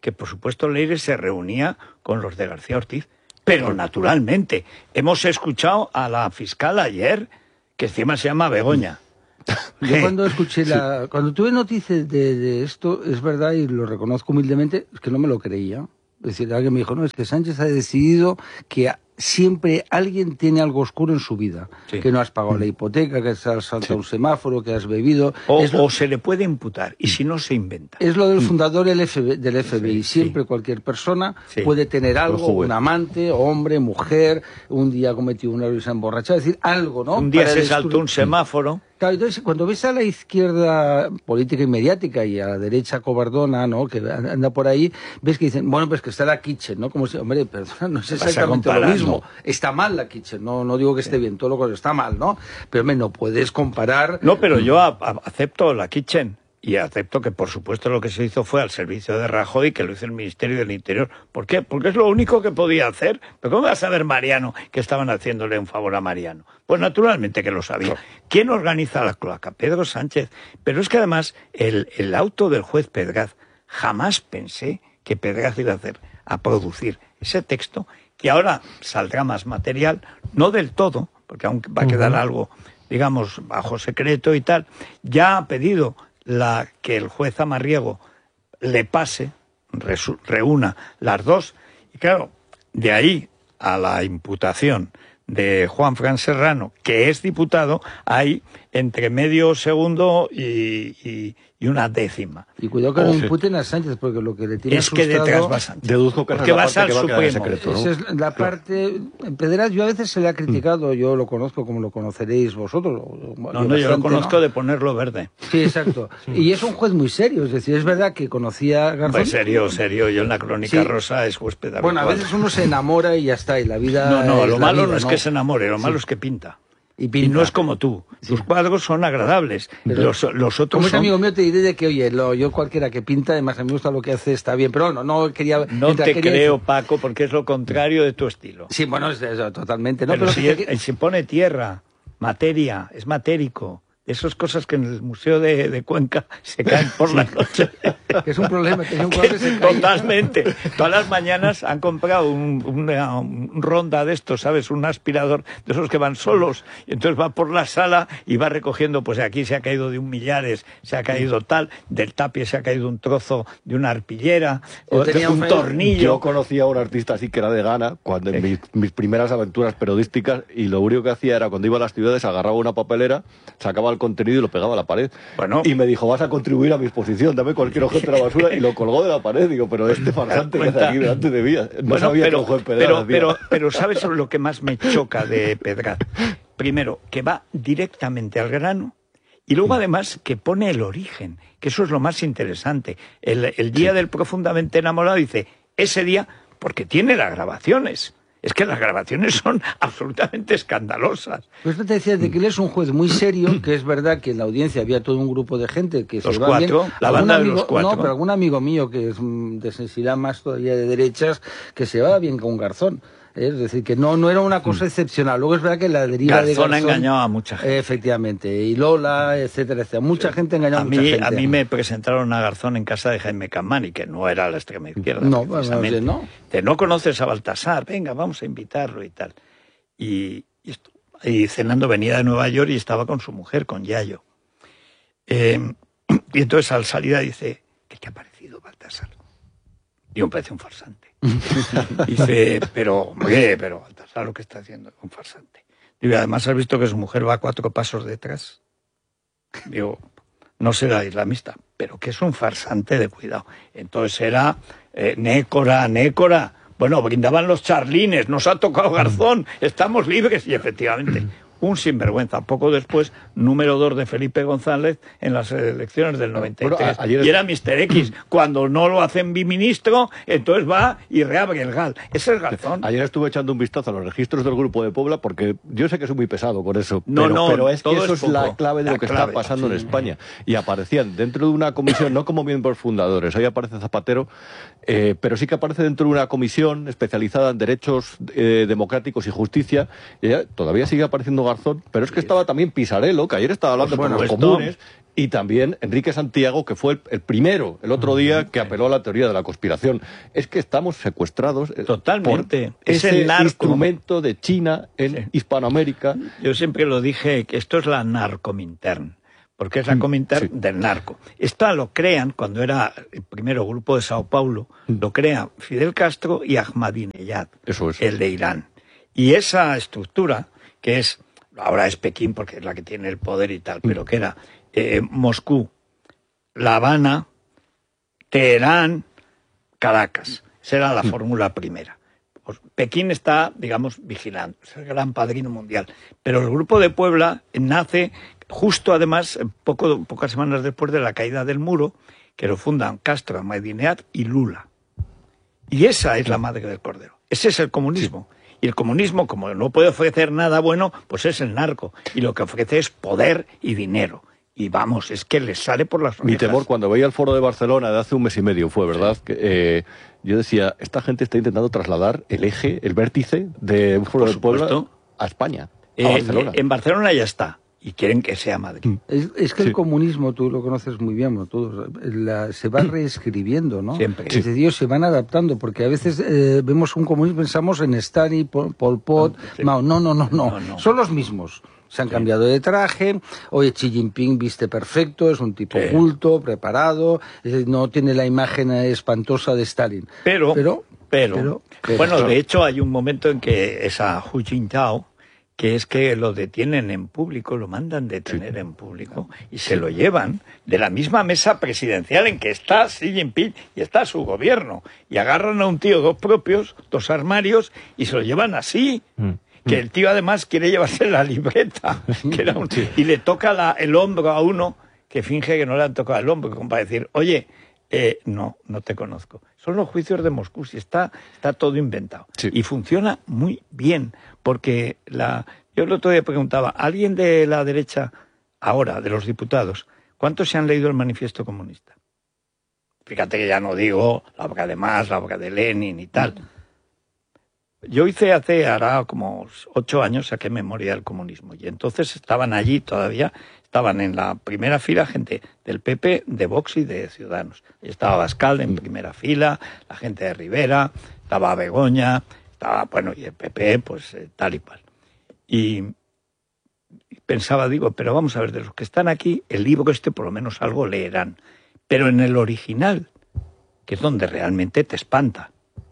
que por supuesto Leire se reunía con los de García Ortiz, pero naturalmente hemos escuchado a la fiscal ayer, que encima se llama Begoña. Yo cuando escuché cuando tuve noticias de esto, es verdad, y lo reconozco humildemente, es que no me lo creía. Es decir, alguien me dijo, no, es que Sánchez ha decidido que siempre alguien tiene algo oscuro en su vida. Sí. Que no has pagado la hipoteca, que has saltado un semáforo, que has bebido. O se le puede imputar, y si no, se inventa. Es lo del fundador del FBI. Siempre cualquier persona puede tener algo, un amante, hombre, mujer, un día cometió un error y se ha emborrachado, es decir, algo, ¿no? Un día se saltó un semáforo. Claro, entonces cuando ves a la izquierda política y mediática y a la derecha cobardona, ¿no?, que anda por ahí, ves que dicen, bueno, pues que está la Kitchen, ¿no? Como si, hombre, perdona, no es exactamente lo mismo. Está mal la Kitchen, no digo que esté bien, todo lo que está mal, ¿no? Pero hombre, no puedes comparar. No, pero yo acepto la Kitchen. Y acepto que, por supuesto, lo que se hizo fue al servicio de Rajoy, que lo hizo el Ministerio del Interior. ¿Por qué? Porque es lo único que podía hacer. ¿Pero cómo va a saber Mariano que estaban haciéndole un favor a Mariano? Pues naturalmente que lo sabía. ¿Quién organiza la cloaca? Pedro Sánchez. Pero es que además, el auto del juez Pedraz, jamás pensé que Pedraz iba a producir ese texto, que ahora saldrá más material, no del todo, porque aún va a quedar algo, digamos, bajo secreto y tal. Ya ha pedido que el juez Amarriego le pase, reúna las dos, y claro, de ahí a la imputación de Juanfran Serrano, que es diputado, hay entre medio segundo y una décima. Y cuidado que no imputen a Sánchez, porque lo que le tiene es que detrás va Sánchez. Deduzco que porque vas al Supremo. Secreto, ¿no? Esa es la parte. En Pedraz yo a veces se le ha criticado, yo lo conozco como lo conoceréis vosotros. Yo lo conozco de ponerlo verde. Sí, exacto. Y es un juez muy serio, es decir, es verdad que conocía a Garzón. Pues serio. Yo en la Crónica Rosa es juez pedagógico. Bueno, a veces uno se enamora y ya está, y la vida. No, lo malo no es que se enamore, lo malo es que pinta. Y no es como tú. Tus cuadros son agradables. Los otros como son... amigo mío te diré de que, oye, yo cualquiera que pinta, además a mí me gusta lo que hace, está bien. Pero no quería... No te creo, Paco, porque es lo contrario de tu estilo. Sí, bueno, es eso, totalmente. ¿No? Pero si pone tierra, materia, es matérico. Esas cosas que en el Museo de Cuenca se caen por la noche. Es un problema, que un cuadro se cae. Totalmente. Todas las mañanas han comprado un ronda de estos, ¿sabes? Un aspirador de esos que van solos. Y entonces va por la sala y va recogiendo, pues aquí se ha caído de un Millares, se ha caído tal, del tapie se ha caído un trozo de una arpillera, o de un tornillo. Yo conocía a un artista así que era de Ghana, cuando en mis primeras aventuras periodísticas, y lo único que hacía era, cuando iba a las ciudades, agarraba una papelera, sacaba el contenido y lo pegaba a la pared. Bueno, y me dijo, vas a contribuir a mi exposición, dame cualquier objeto de la basura, y lo colgó de la pared. Digo, pero este farsante que hace aquí delante de mí, no sabía que un juez Pedraz pero ¿sabes lo que más me choca de Pedraz? Primero, que va directamente al grano, y luego además que pone el origen, que eso es lo más interesante. El día del profundamente enamorado dice, ese día, porque tiene las grabaciones. Es que las grabaciones son absolutamente escandalosas. Pues te decía de que él es un juez muy serio, que es verdad que en la audiencia había todo un grupo de gente que los se va cuatro, bien. La banda de los cuatro. No, pero algún amigo mío que es de sensibilidad más todavía de derechas, que se va bien con Garzón. Es decir, que no era una cosa excepcional. Luego es verdad que la deriva de Garzón ha engañado a mucha gente. Efectivamente. Y Lola, etcétera, etcétera. Mucha gente engañó a mucha gente. A mí me presentaron a Garzón en casa de Jaime Campmany, que no era la extrema izquierda. No, bueno, no. No conoces a Baltasar, venga, vamos a invitarlo y tal. Y cenando venía de Nueva York y estaba con su mujer, con Yayo. Y entonces al salida dice, ¿qué te ha parecido Baltasar? Digo, me parece un farsante. Dice, pero Baltasar lo que está haciendo es un farsante. Digo, además has visto que su mujer va 4 pasos detrás. Digo, no será islamista, pero que es un farsante de cuidado. Entonces era Nécora. Bueno, brindaban los charlines, nos ha tocado Garzón, estamos libres. Y efectivamente, un sinvergüenza. Poco después, número 2 de Felipe González en las elecciones del 93. Bueno, y era Mr. X. Cuando no lo hacen biministro, entonces va y reabre el GAL. Ese es Garzón. Ayer estuve echando un vistazo a los registros del Grupo de Puebla, porque yo sé que soy muy pesado con eso, pero es que eso es la clave de lo que está pasando en España. Y aparecían dentro de una comisión, no como miembros fundadores, ahí aparece Zapatero, pero sí que aparece dentro de una comisión especializada en derechos democráticos y justicia, y todavía sigue apareciendo Garzón, pero es que estaba también Pisarello, que ayer estaba hablando por los comunes, y también Enrique Santiago, que fue el primero, el otro día, que apeló a la teoría de la conspiración. Es que estamos secuestrados totalmente. Por ese instrumento de China en Hispanoamérica. Yo siempre lo dije, que esto es la narcomintern, porque es la Comintern del narco. Esto lo crean, cuando era el primero grupo de Sao Paulo, lo crean Fidel Castro y Ahmadinejad, el de Irán. Y esa estructura, que es, ahora es Pekín porque es la que tiene el poder y tal, pero que era Moscú, La Habana, Teherán, Caracas. Esa era la fórmula primera. Pues Pekín está, digamos, vigilando, es el gran padrino mundial. Pero el Grupo de Puebla nace justo, además, pocas semanas después de la caída del muro, que lo fundan Castro, Ahmadinejad y Lula. Y esa es la madre del cordero. Ese es el comunismo. Y el comunismo, como no puede ofrecer nada bueno, pues es el narco. Y lo que ofrece es poder y dinero. Y vamos, es que les sale por las orejas. Mi temor, cuando veía el foro de Barcelona de hace un mes y medio, fue, ¿verdad? Que, yo decía, esta gente está intentando trasladar el eje, el vértice de un foro de Puebla a España, a Barcelona. En Barcelona ya está. Y quieren que sea Madrid. Es que el comunismo, tú lo conoces muy bien, ¿no? Todos, se va reescribiendo, ¿no? Siempre. Es decir, ellos se van adaptando, porque a veces vemos un comunismo, pensamos en Stalin, Pol Pot, Mao. No. Son los mismos. Se han cambiado de traje. Oye, Xi Jinping viste perfecto, es un tipo culto, preparado, no tiene la imagen espantosa de Stalin. Pero bueno, de hecho hay un momento en que esa Hu Jintao, que es que lo detienen en público, lo mandan detener en público y se lo llevan de la misma mesa presidencial en que está Xi Jinping y está su gobierno. Y agarran a un tío, dos armarios, y se lo llevan así. Que el tío además quiere llevarse la libreta. Y le toca el hombro a uno que finge que no le han tocado el hombro, como para decir, oye, no te conozco. Son los juicios de Moscú, si está todo inventado. Y funciona muy bien, porque yo el otro día preguntaba, ¿alguien de la derecha, ahora, de los diputados, cuántos se han leído el Manifiesto Comunista? Fíjate que ya no digo la obra de Marx, la obra de Lenin y tal. Yo hará como 8 años, saqué Memoria del Comunismo, y entonces estaban allí todavía, estaban en la primera fila gente del PP, de Vox y de Ciudadanos. Estaba Abascal en primera fila, la gente de Rivera, estaba Begoña, y el PP, pues tal y cual. Y pensaba, pero vamos a ver, de los que están aquí, el libro por lo menos algo leerán. Pero en el original, que es donde realmente te espanta,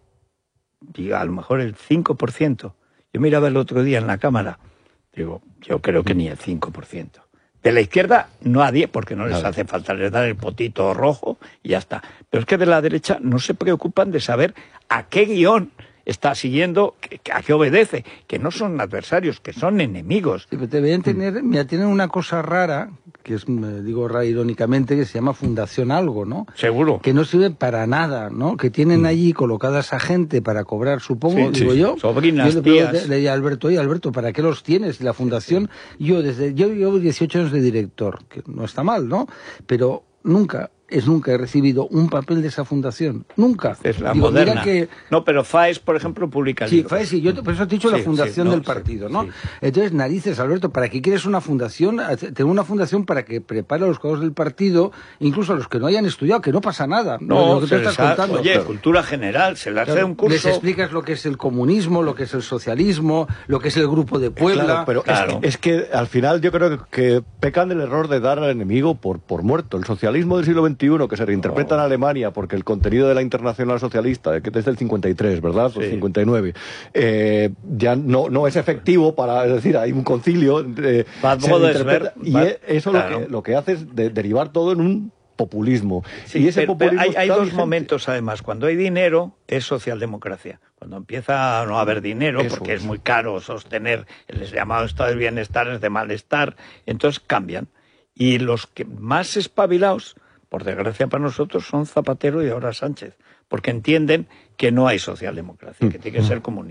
a lo mejor el 5%. Yo miraba el otro día en la cámara, yo creo que ni el 5%. De la izquierda no a 10, porque no les hace falta, les dan el potito rojo y ya está. Pero es que de la derecha no se preocupan de saber a qué guión está siguiendo, a qué obedece, que no son adversarios, que son enemigos. Sí, pero deben tienen una cosa rara, que es, digo rara irónicamente, que se llama Fundación Algo, ¿no? Seguro. Que no sirve para nada, ¿no? Que tienen allí colocadas a gente para cobrar, supongo, yo. Sobrinas, yo tías. Le dije a Alberto, oye, Alberto, ¿para qué los tienes? La fundación, yo llevo 18 años de director, que no está mal, ¿no? Pero nunca he recibido un papel de esa fundación. Nunca. Es la moderna. No, pero FAES, por ejemplo, publica el libro. Sí, FAES, yo por eso te he dicho la fundación del partido, ¿no? Entonces, narices, Alberto, ¿para qué quieres una fundación? Tener una fundación para que prepare a los cuadros del partido, incluso a los que no hayan estudiado, que no pasa nada. No, lo que te estás contando. Oye, cultura general, se les hace un curso. Les explicas lo que es el comunismo, lo que es el socialismo, lo que es el Grupo de Puebla. Pero es que al final yo creo que pecan del error de dar al enemigo por muerto. El socialismo del siglo XXI, que se reinterpreta en Alemania porque el contenido de la Internacional Socialista, que es del 53, ¿verdad? Sí. 59, ya no es efectivo es decir, hay un concilio, y eso lo que hace es derivar todo en un populismo. Sí, y ese populismo hay dos momentos, además. Cuando hay dinero, es socialdemocracia. Cuando empieza a no haber dinero, porque es muy caro sostener el llamado estado del bienestar, es de malestar, entonces cambian. Y los que más espabilados, por desgracia para nosotros, son Zapatero y ahora Sánchez, porque entienden que no hay socialdemocracia, que tiene que ser comunismo.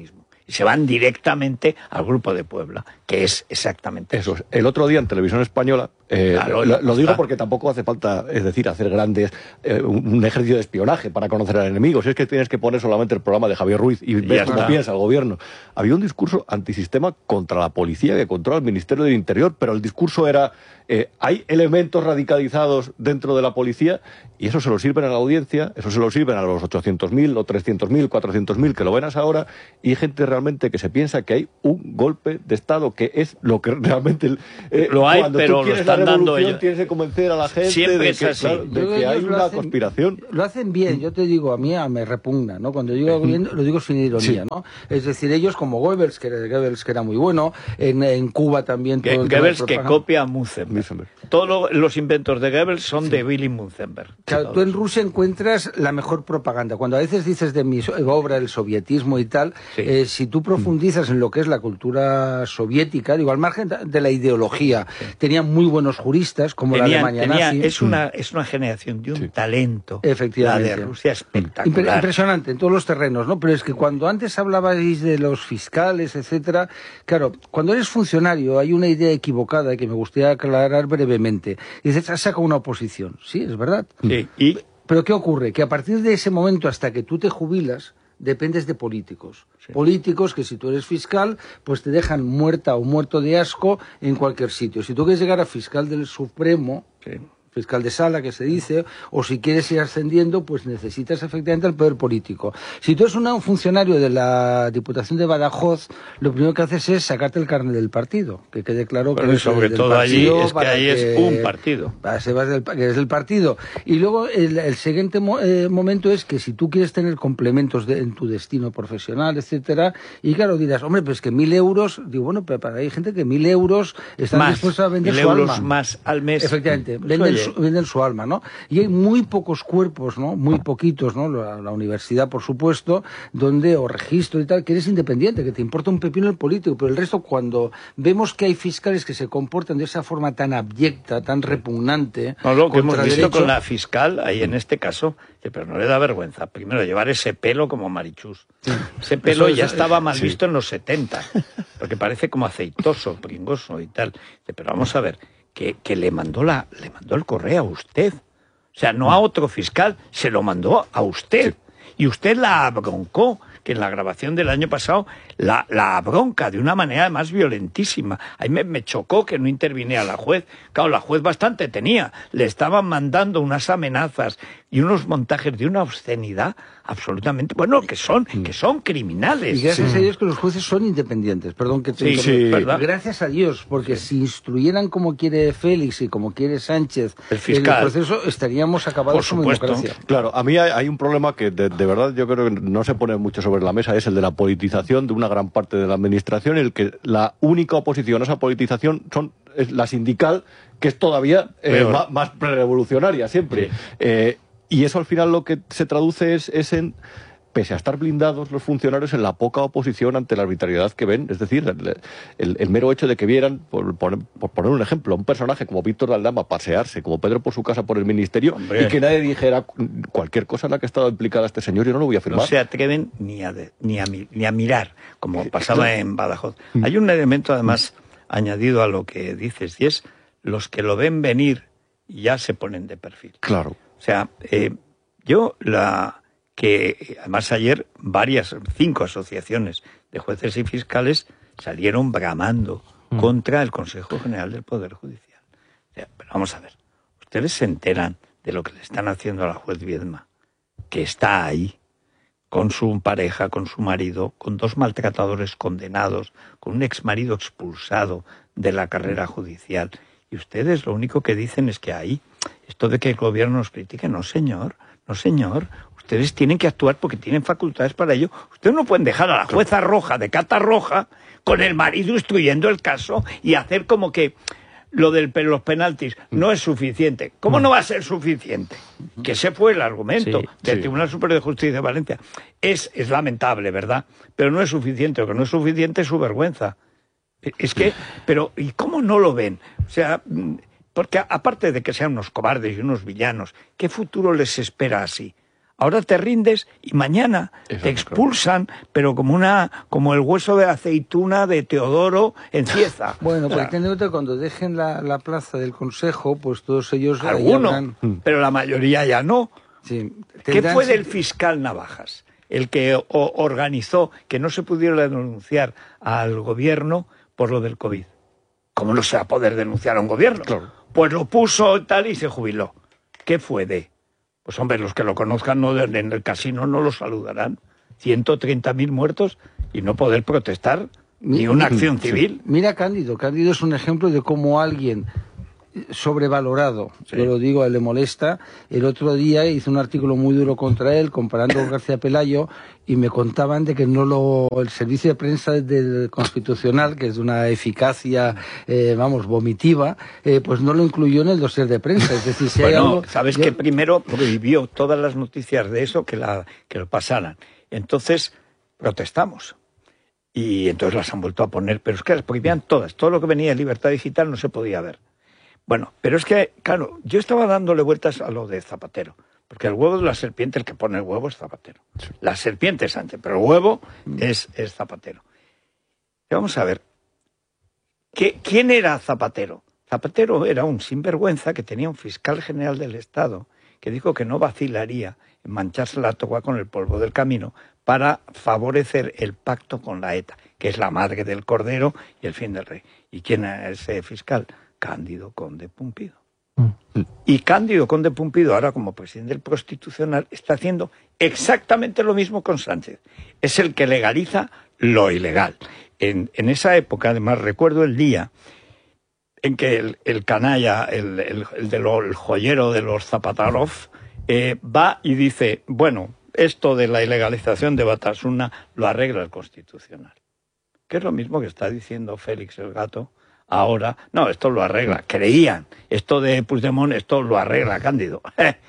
y se van directamente al Grupo de Puebla, que es exactamente eso. El otro día en Televisión Española, claro, lo digo porque tampoco hace falta, es decir, hacer grandes, un ejercicio de espionaje para conocer al enemigo. Si es que tienes que poner solamente el programa de Javier Ruiz y ver cómo piensa el gobierno. Había un discurso antisistema contra la policía que controla el Ministerio del Interior, pero el discurso era, hay elementos radicalizados dentro de la policía y eso se lo sirven a la audiencia, eso se lo sirven a los 800.000 o 300.000, 400.000 que lo ven hasta ahora, y hay gente realmente que se piensa que hay un golpe de Estado, que es lo que realmente... lo hay, pero lo están dando ellos. Tienes que convencer a la gente siempre es así. Claro, de que hay una conspiración. Lo hacen bien, yo te digo, a mí me repugna, ¿no? Cuando digo bien, lo digo sin ironía, ¿no? Es decir, ellos como Goebbels, que era muy bueno, en Cuba también... Goebbels que copia a Münzenberg. Todos los inventos de Goebbels son de Willy Münzenberg. Claro, tú en Rusia encuentras la mejor propaganda. Cuando a veces dices de mi obra, el sovietismo y tal, si tú profundizas en lo que es la cultura soviética, digo, al margen de la ideología, tenían muy buenos juristas, como la Alemania nazi. Es una generación de un talento, efectivamente, la de Rusia, espectacular. Impresionante en todos los terrenos, ¿no? Pero es que cuando antes hablabais de los fiscales, etcétera, claro, cuando eres funcionario hay una idea equivocada que me gustaría aclarar brevemente. Y dices, has sacado una oposición. Sí, es verdad. Sí. Pero ¿qué ocurre? Que a partir de ese momento hasta que tú te jubilas, dependes de políticos. Políticos que si tú eres fiscal, pues te dejan muerta o muerto de asco en cualquier sitio. Si tú quieres llegar a fiscal del Supremo, fiscal de sala, que se dice, o si quieres ir ascendiendo, pues necesitas efectivamente el poder político. Si tú eres un funcionario de la Diputación de Badajoz, lo primero que haces es sacarte el carnet del partido, que quede claro que eres sobre todo allí es que ahí es un partido. Que eres del partido. Y luego el siguiente momento es que si tú quieres tener complementos en tu destino profesional, etcétera, y claro, dirás, hombre, pues que 1.000 euros, digo, bueno, pero hay gente que 1.000 euros están dispuestos a vender su alma. 1.000 euros más al mes. Efectivamente, venden su alma, ¿no? Y hay muy pocos cuerpos, ¿no? Muy poquitos, ¿no? La universidad, por supuesto, donde, o registro y tal, que eres independiente, que te importa un pepino el político, pero el resto, cuando vemos que hay fiscales que se comportan de esa forma tan abyecta, tan repugnante... No, lo que hemos visto con la fiscal, ahí en este caso, pero no le da vergüenza, primero, llevar ese pelo como Marichus. Ese pelo ya estaba mal visto en los 70, porque parece como aceitoso, pringoso y tal. Pero vamos a ver... Que le mandó el correo a usted. O sea, no a otro fiscal, se lo mandó a usted. Y usted la abroncó, que en la grabación del año pasado la abronca de una manera más violentísima. Ahí me chocó que no interviniera la juez. Claro, la juez bastante tenía. Le estaban mandando unas amenazas y unos montajes de una obscenidad absolutamente, bueno, que son criminales. Y gracias a Dios que los jueces son independientes. Perdón que te interrumpa. Gracias a Dios, porque si instruyeran como quiere Félix y como quiere Sánchez el fiscal, el proceso, estaríamos acabados como democracia. Claro, a mí hay un problema que de verdad yo creo que no se pone mucho sobre la mesa, es el de la politización de una gran parte de la administración, en el que la única oposición a esa politización es la sindical, que es todavía más prerevolucionaria siempre. Y eso al final lo que se traduce es en, pese a estar blindados los funcionarios, en la poca oposición ante la arbitrariedad que ven. Es decir, el mero hecho de que vieran, por poner un ejemplo, a un personaje como Víctor de Aldama pasearse, como Pedro por su casa por el ministerio, y que nadie dijera cualquier cosa en la que estaba implicada este señor, yo no lo voy a firmar. No se atreven ni a mirar, como pasaba en Badajoz. Hay un elemento, además, añadido a lo que dices, y es los que lo ven venir ya se ponen de perfil. Claro. O sea, que además ayer 5 asociaciones de jueces y fiscales salieron bramando contra el Consejo General del Poder Judicial. O sea, pero vamos a ver, ustedes se enteran de lo que le están haciendo a la juez Viedma, que está ahí, con su pareja, con su marido, con 2 maltratadores condenados, con un exmarido expulsado de la carrera judicial. Y ustedes lo único que dicen es que ahí, esto de que el gobierno nos critique, no señor. Ustedes tienen que actuar porque tienen facultades para ello. Ustedes no pueden dejar a la jueza Roja de Cata Roja con el marido instruyendo el caso y hacer como que lo de los penaltis no es suficiente. ¿Cómo no va a ser suficiente? Que ese fue el argumento del Tribunal Superior de Justicia de Valencia. Es lamentable, ¿verdad? Pero no es suficiente. Lo que no es suficiente es su vergüenza. Es que, pero ¿y cómo no lo ven? O sea, porque aparte de que sean unos cobardes y unos villanos, ¿qué futuro les espera así? Ahora te rindes y mañana te expulsan, pero como el hueso de aceituna de Teodoro en Cieza. Bueno, pues entiéndete, cuando dejen la plaza del Consejo, pues todos ellos... Algunos, pero la mayoría ya no. Sí, ¿Qué fue del fiscal Navajas? El que organizó que no se pudiera denunciar al gobierno por lo del COVID. ¿Cómo no se va a poder denunciar a un gobierno? Claro. Pues lo puso tal y se jubiló. ¿Qué fue de...? Pues hombre, los que lo conozcan en el casino no lo saludarán. 130.000 muertos y no poder protestar ni una acción civil. Mira Cándido. Cándido es un ejemplo de cómo alguien sobrevalorado, yo lo digo, a él le molesta. El otro día hice un artículo muy duro contra él, comparando con García Pelayo, y me contaban de que el servicio de prensa del Constitucional, que es de una eficacia, vomitiva, pues no lo incluyó en el dossier de prensa. Es decir, si hay algo... sabes que primero prohibió todas las noticias de eso que lo pasaran. Entonces protestamos. Y entonces las han vuelto a poner, pero es que las prohibían todas. Todo lo que venía de Libertad Digital no se podía ver. Bueno, pero es que, claro, yo estaba dándole vueltas a lo de Zapatero, porque el huevo de la serpiente, el que pone el huevo es Zapatero. Sí. La serpiente es Sánchez, pero el huevo es Zapatero. Y vamos a ver, ¿quién era Zapatero? Zapatero era un sinvergüenza que tenía un fiscal general del Estado que dijo que no vacilaría en mancharse la toga con el polvo del camino para favorecer el pacto con la ETA, que es la madre del Cordero y el fin del rey. ¿Y quién era ese fiscal? Cándido Conde Pumpido. Y Cándido Conde Pumpido, ahora como presidente del Constitucional, está haciendo exactamente lo mismo con Sánchez. Es el que legaliza lo ilegal. En esa época, además, recuerdo el día en que el canalla, el joyero de los Zapatarov, va y dice, bueno, esto de la ilegalización de Batasuna lo arregla el Constitucional. Que es lo mismo que está diciendo Félix el Gato ahora. No, esto lo arregla. Creían, esto de Puigdemont, esto lo arregla Cándido.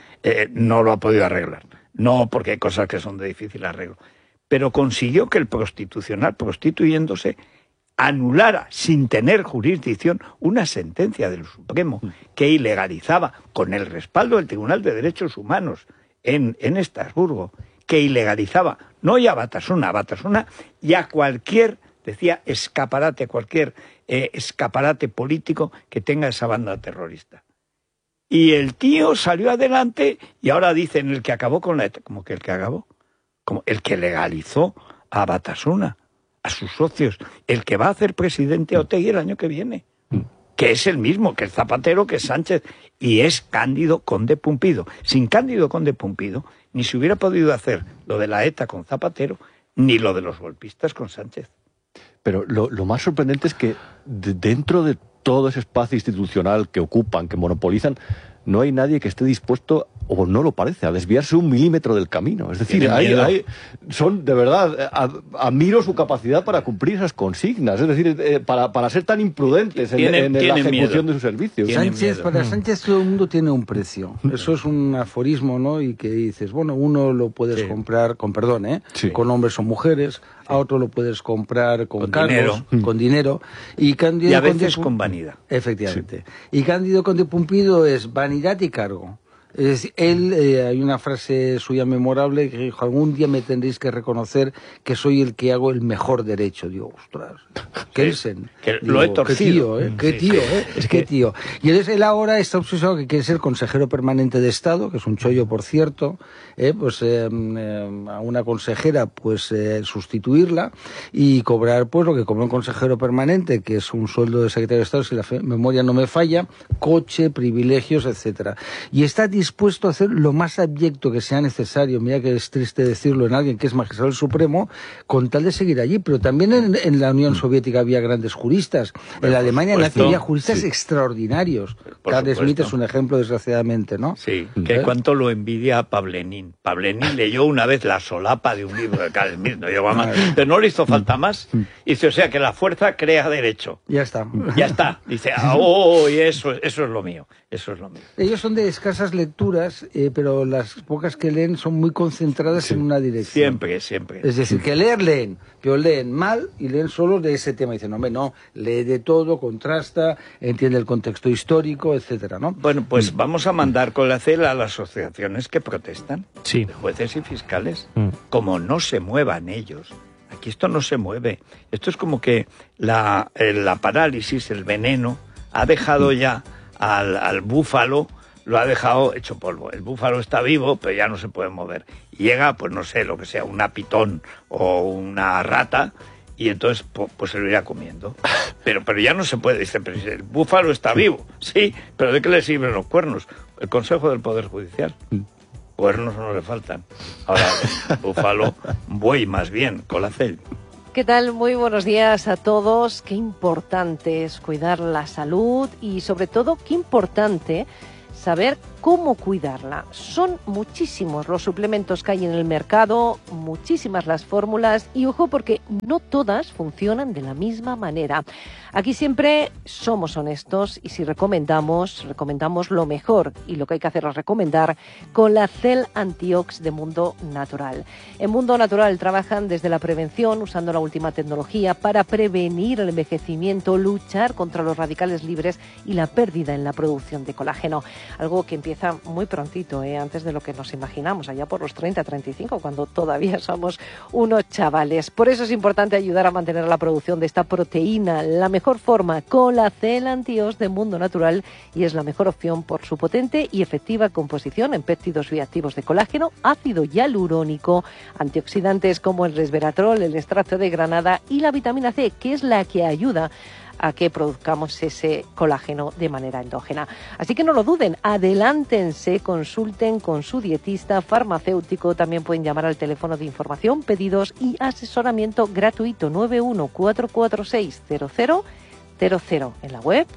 No lo ha podido arreglar. No, porque hay cosas que son de difícil arreglo. Pero consiguió que el Constitucional, prostituyéndose, anulara, sin tener jurisdicción, una sentencia del Supremo que ilegalizaba, con el respaldo del Tribunal de Derechos Humanos en Estrasburgo, que ilegalizaba, no ya a Batasuna y a cualquier, decía, escaparate, cualquier escaparate político que tenga esa banda terrorista. Y el tío salió adelante y ahora dicen el que acabó con la ETA. ¿Cómo que el que acabó? Como el que legalizó a Batasuna, a sus socios, el que va a hacer presidente a Otegi el año que viene, que es el mismo, que es Zapatero, que es Sánchez, y es Cándido Conde Pumpido. Sin Cándido Conde Pumpido ni se hubiera podido hacer lo de la ETA con Zapatero, ni lo de los golpistas con Sánchez. Pero lo más sorprendente es que dentro de todo ese espacio institucional que ocupan, que monopolizan, no hay nadie que esté dispuesto, o no lo parece, a desviarse un milímetro del camino. Es decir, son, de verdad, admiro su capacidad para cumplir esas consignas, es decir, para ser tan imprudentes en la ejecución de sus servicios. Para Sánchez todo el mundo tiene un precio. Eso es un aforismo, ¿no? Y que dices, bueno, uno lo puedes comprar con perdón, con hombres o mujeres, a otro lo puedes comprar con cargos, con dinero, y a veces con vanidad. Efectivamente. Sí. Y Cándido Conde Pumpido es vanidad y cargo. Es decir, hay una frase suya memorable que dijo, algún día me tendréis que reconocer que soy el que hago el mejor derecho. Digo, ostras, Kelsen. Lo he torcido. Qué tío. Y él ahora está obsesionado que quiere ser consejero permanente de Estado, que es un chollo, por cierto, a una consejera, pues sustituirla y cobrar pues lo que cobra un consejero permanente, que es un sueldo de secretario de Estado, si la memoria no me falla, coche, privilegios, etcétera. Y está dispuesto a hacer lo más abyecto que sea necesario, mira que es triste decirlo en alguien que es magistrado del Supremo, con tal de seguir allí. Pero también en la Unión Soviética había grandes juristas, en la Alemania nazi había juristas extraordinarios. Carl Schmitt es un ejemplo, desgraciadamente, ¿no? Sí, que cuánto lo envidia a Pavlenin. Pavlenin leyó una vez la solapa de un libro de Carl Schmitt, no llegó a más, pero no le hizo falta más. Dice, o sea, que la fuerza crea derecho. Ya está. Dice, y eso es lo mío. Eso es lo mío. Ellos son de escasas lecturas, pero las pocas que leen son muy concentradas en una dirección. Siempre. Es decir, que leen, pero leen mal y leen solo de ese tema. Dicen, no, lee de todo, contrasta, entiende el contexto histórico, etcétera, ¿no? Bueno, pues vamos a mandar con la CEL a las asociaciones que protestan, sí, de jueces y fiscales, como no se muevan ellos. Aquí esto no se mueve. Esto es como que la parálisis, el veneno, ha dejado ya al búfalo, lo ha dejado hecho polvo. El búfalo está vivo, pero ya no se puede mover. Y llega, pues no sé, lo que sea, una pitón o una rata, y entonces pues se lo irá comiendo. Pero ya no se puede. Dice, pero el búfalo está vivo. Sí, pero ¿de qué le sirven los cuernos? El Consejo del Poder Judicial. Cuernos no le faltan. Ahora, búfalo, buey más bien, con la CEL. ¿Qué tal? Muy buenos días a todos. Qué importante es cuidar la salud y, sobre todo, qué importante saber cómo cuidarla. Son muchísimos los suplementos que hay en el mercado, muchísimas las fórmulas y ojo porque no todas funcionan de la misma manera. Aquí siempre somos honestos y si recomendamos lo mejor y lo que hay que hacer es recomendar con la CEL Antiox de Mundo Natural. En Mundo Natural trabajan desde la prevención usando la última tecnología para prevenir el envejecimiento, luchar contra los radicales libres y la pérdida en la producción de colágeno. Algo que empieza muy prontito, antes de lo que nos imaginamos, allá por los 30, 35, cuando todavía somos unos chavales. Por eso es importante ayudar a mantener la producción de esta proteína, la mejor forma con la CEL Antiox de Mundo Natural y es la mejor opción por su potente y efectiva composición en péptidos bioactivos de colágeno, ácido hialurónico, antioxidantes como el resveratrol, el extracto de granada y la vitamina C, que es la que ayuda a que produzcamos ese colágeno de manera endógena. Así que no lo duden, adelántense, consulten con su dietista farmacéutico, también pueden llamar al teléfono de información, pedidos y asesoramiento gratuito 914460000 en la web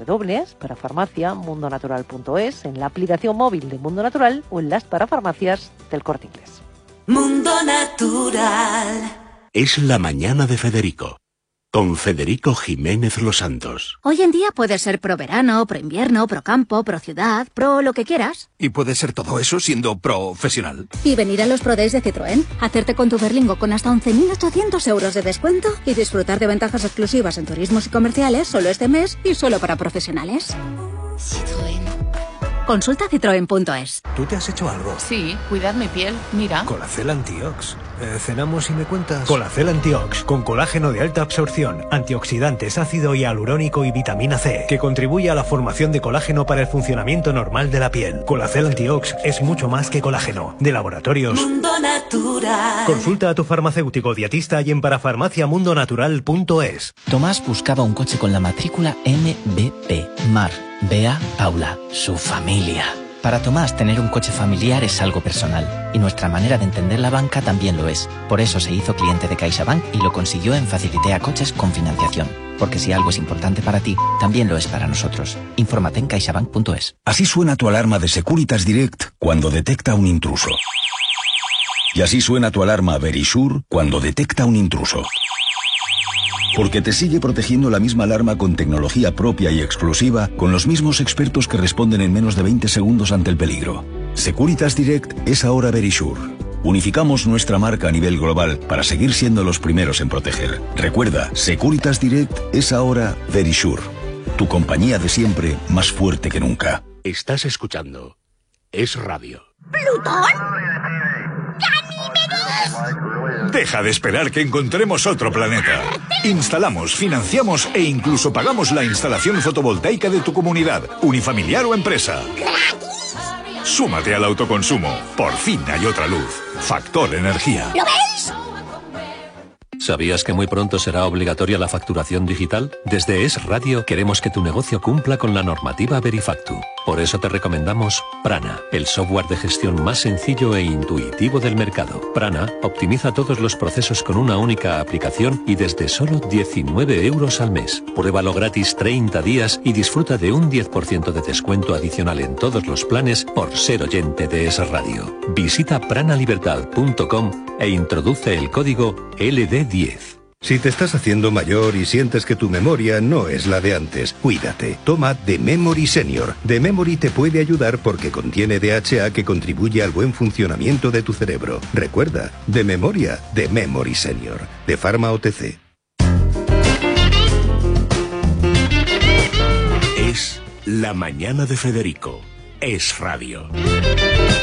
www.parafarmaciamundonatural.es, en la aplicación móvil de Mundo Natural o en las parafarmacias del Corte Inglés. Mundo Natural. Es la mañana de Federico. Con Federico Jiménez Los Santos. Hoy en día puedes ser pro verano, pro invierno, pro campo, pro ciudad, pro lo que quieras. ¿Y puedes ser todo eso siendo profesional? Y venir a los Pro Days de Citroën, hacerte con tu Berlingo con hasta 11.800 euros de descuento y disfrutar de ventajas exclusivas en turismos y comerciales solo este mes y solo para profesionales. Citroën. Consulta citroen.es. ¿Tú te has hecho algo? Sí, cuidar mi piel, mira. Colacel Antiox. ¿Cenamos y me cuentas? Colacel Antiox, con colágeno de alta absorción, antioxidantes, ácido hialurónico y vitamina C, que contribuye a la formación de colágeno para el funcionamiento normal de la piel. Colacel Antiox es mucho más que colágeno. De Laboratorios Mundo Natural. Consulta a tu farmacéutico dietista y en parafarmaciamundonatural.es. Tomás buscaba un coche con la matrícula MBP. Mar, Bea, Paula, su familia. Para Tomás, tener un coche familiar es algo personal, y nuestra manera de entender la banca también lo es. Por eso se hizo cliente de CaixaBank y lo consiguió en Facilitea Coches con financiación. Porque si algo es importante para ti, también lo es para nosotros. Infórmate en caixabank.es. Así suena tu alarma de Securitas Direct cuando detecta un intruso. Y así suena tu alarma Verisure cuando detecta un intruso. Porque te sigue protegiendo la misma alarma con tecnología propia y exclusiva, con los mismos expertos que responden en menos de 20 segundos ante el peligro. Securitas Direct es ahora Verisure. Unificamos nuestra marca a nivel global para seguir siendo los primeros en proteger. Recuerda, Securitas Direct es ahora Verisure. Tu compañía de siempre, más fuerte que nunca. Estás escuchando Es Radio. ¿Plutón? Deja de esperar que encontremos otro planeta. Instalamos, financiamos e incluso pagamos la instalación fotovoltaica de tu comunidad, unifamiliar o empresa. Súmate al autoconsumo. Por fin hay otra luz. Factor Energía. ¿Lo veis? ¿Sabías que muy pronto será obligatoria la facturación digital? Desde Es Radio queremos que tu negocio cumpla con la normativa Verifactu. Por eso te recomendamos Prana, el software de gestión más sencillo e intuitivo del mercado. Prana optimiza todos los procesos con una única aplicación y desde solo 19 euros al mes. Pruébalo gratis 30 días y disfruta de un 10% de descuento adicional en todos los planes por ser oyente de Es Radio. Visita pranalibertad.com e introduce el código LD10. Si te estás haciendo mayor y sientes que tu memoria no es la de antes, cuídate. Toma The Memory Senior. The Memory te puede ayudar porque contiene DHA que contribuye al buen funcionamiento de tu cerebro. Recuerda, de memoria, The Memory Senior. De Pharma OTC. Es La Mañana de Federico. Es radio.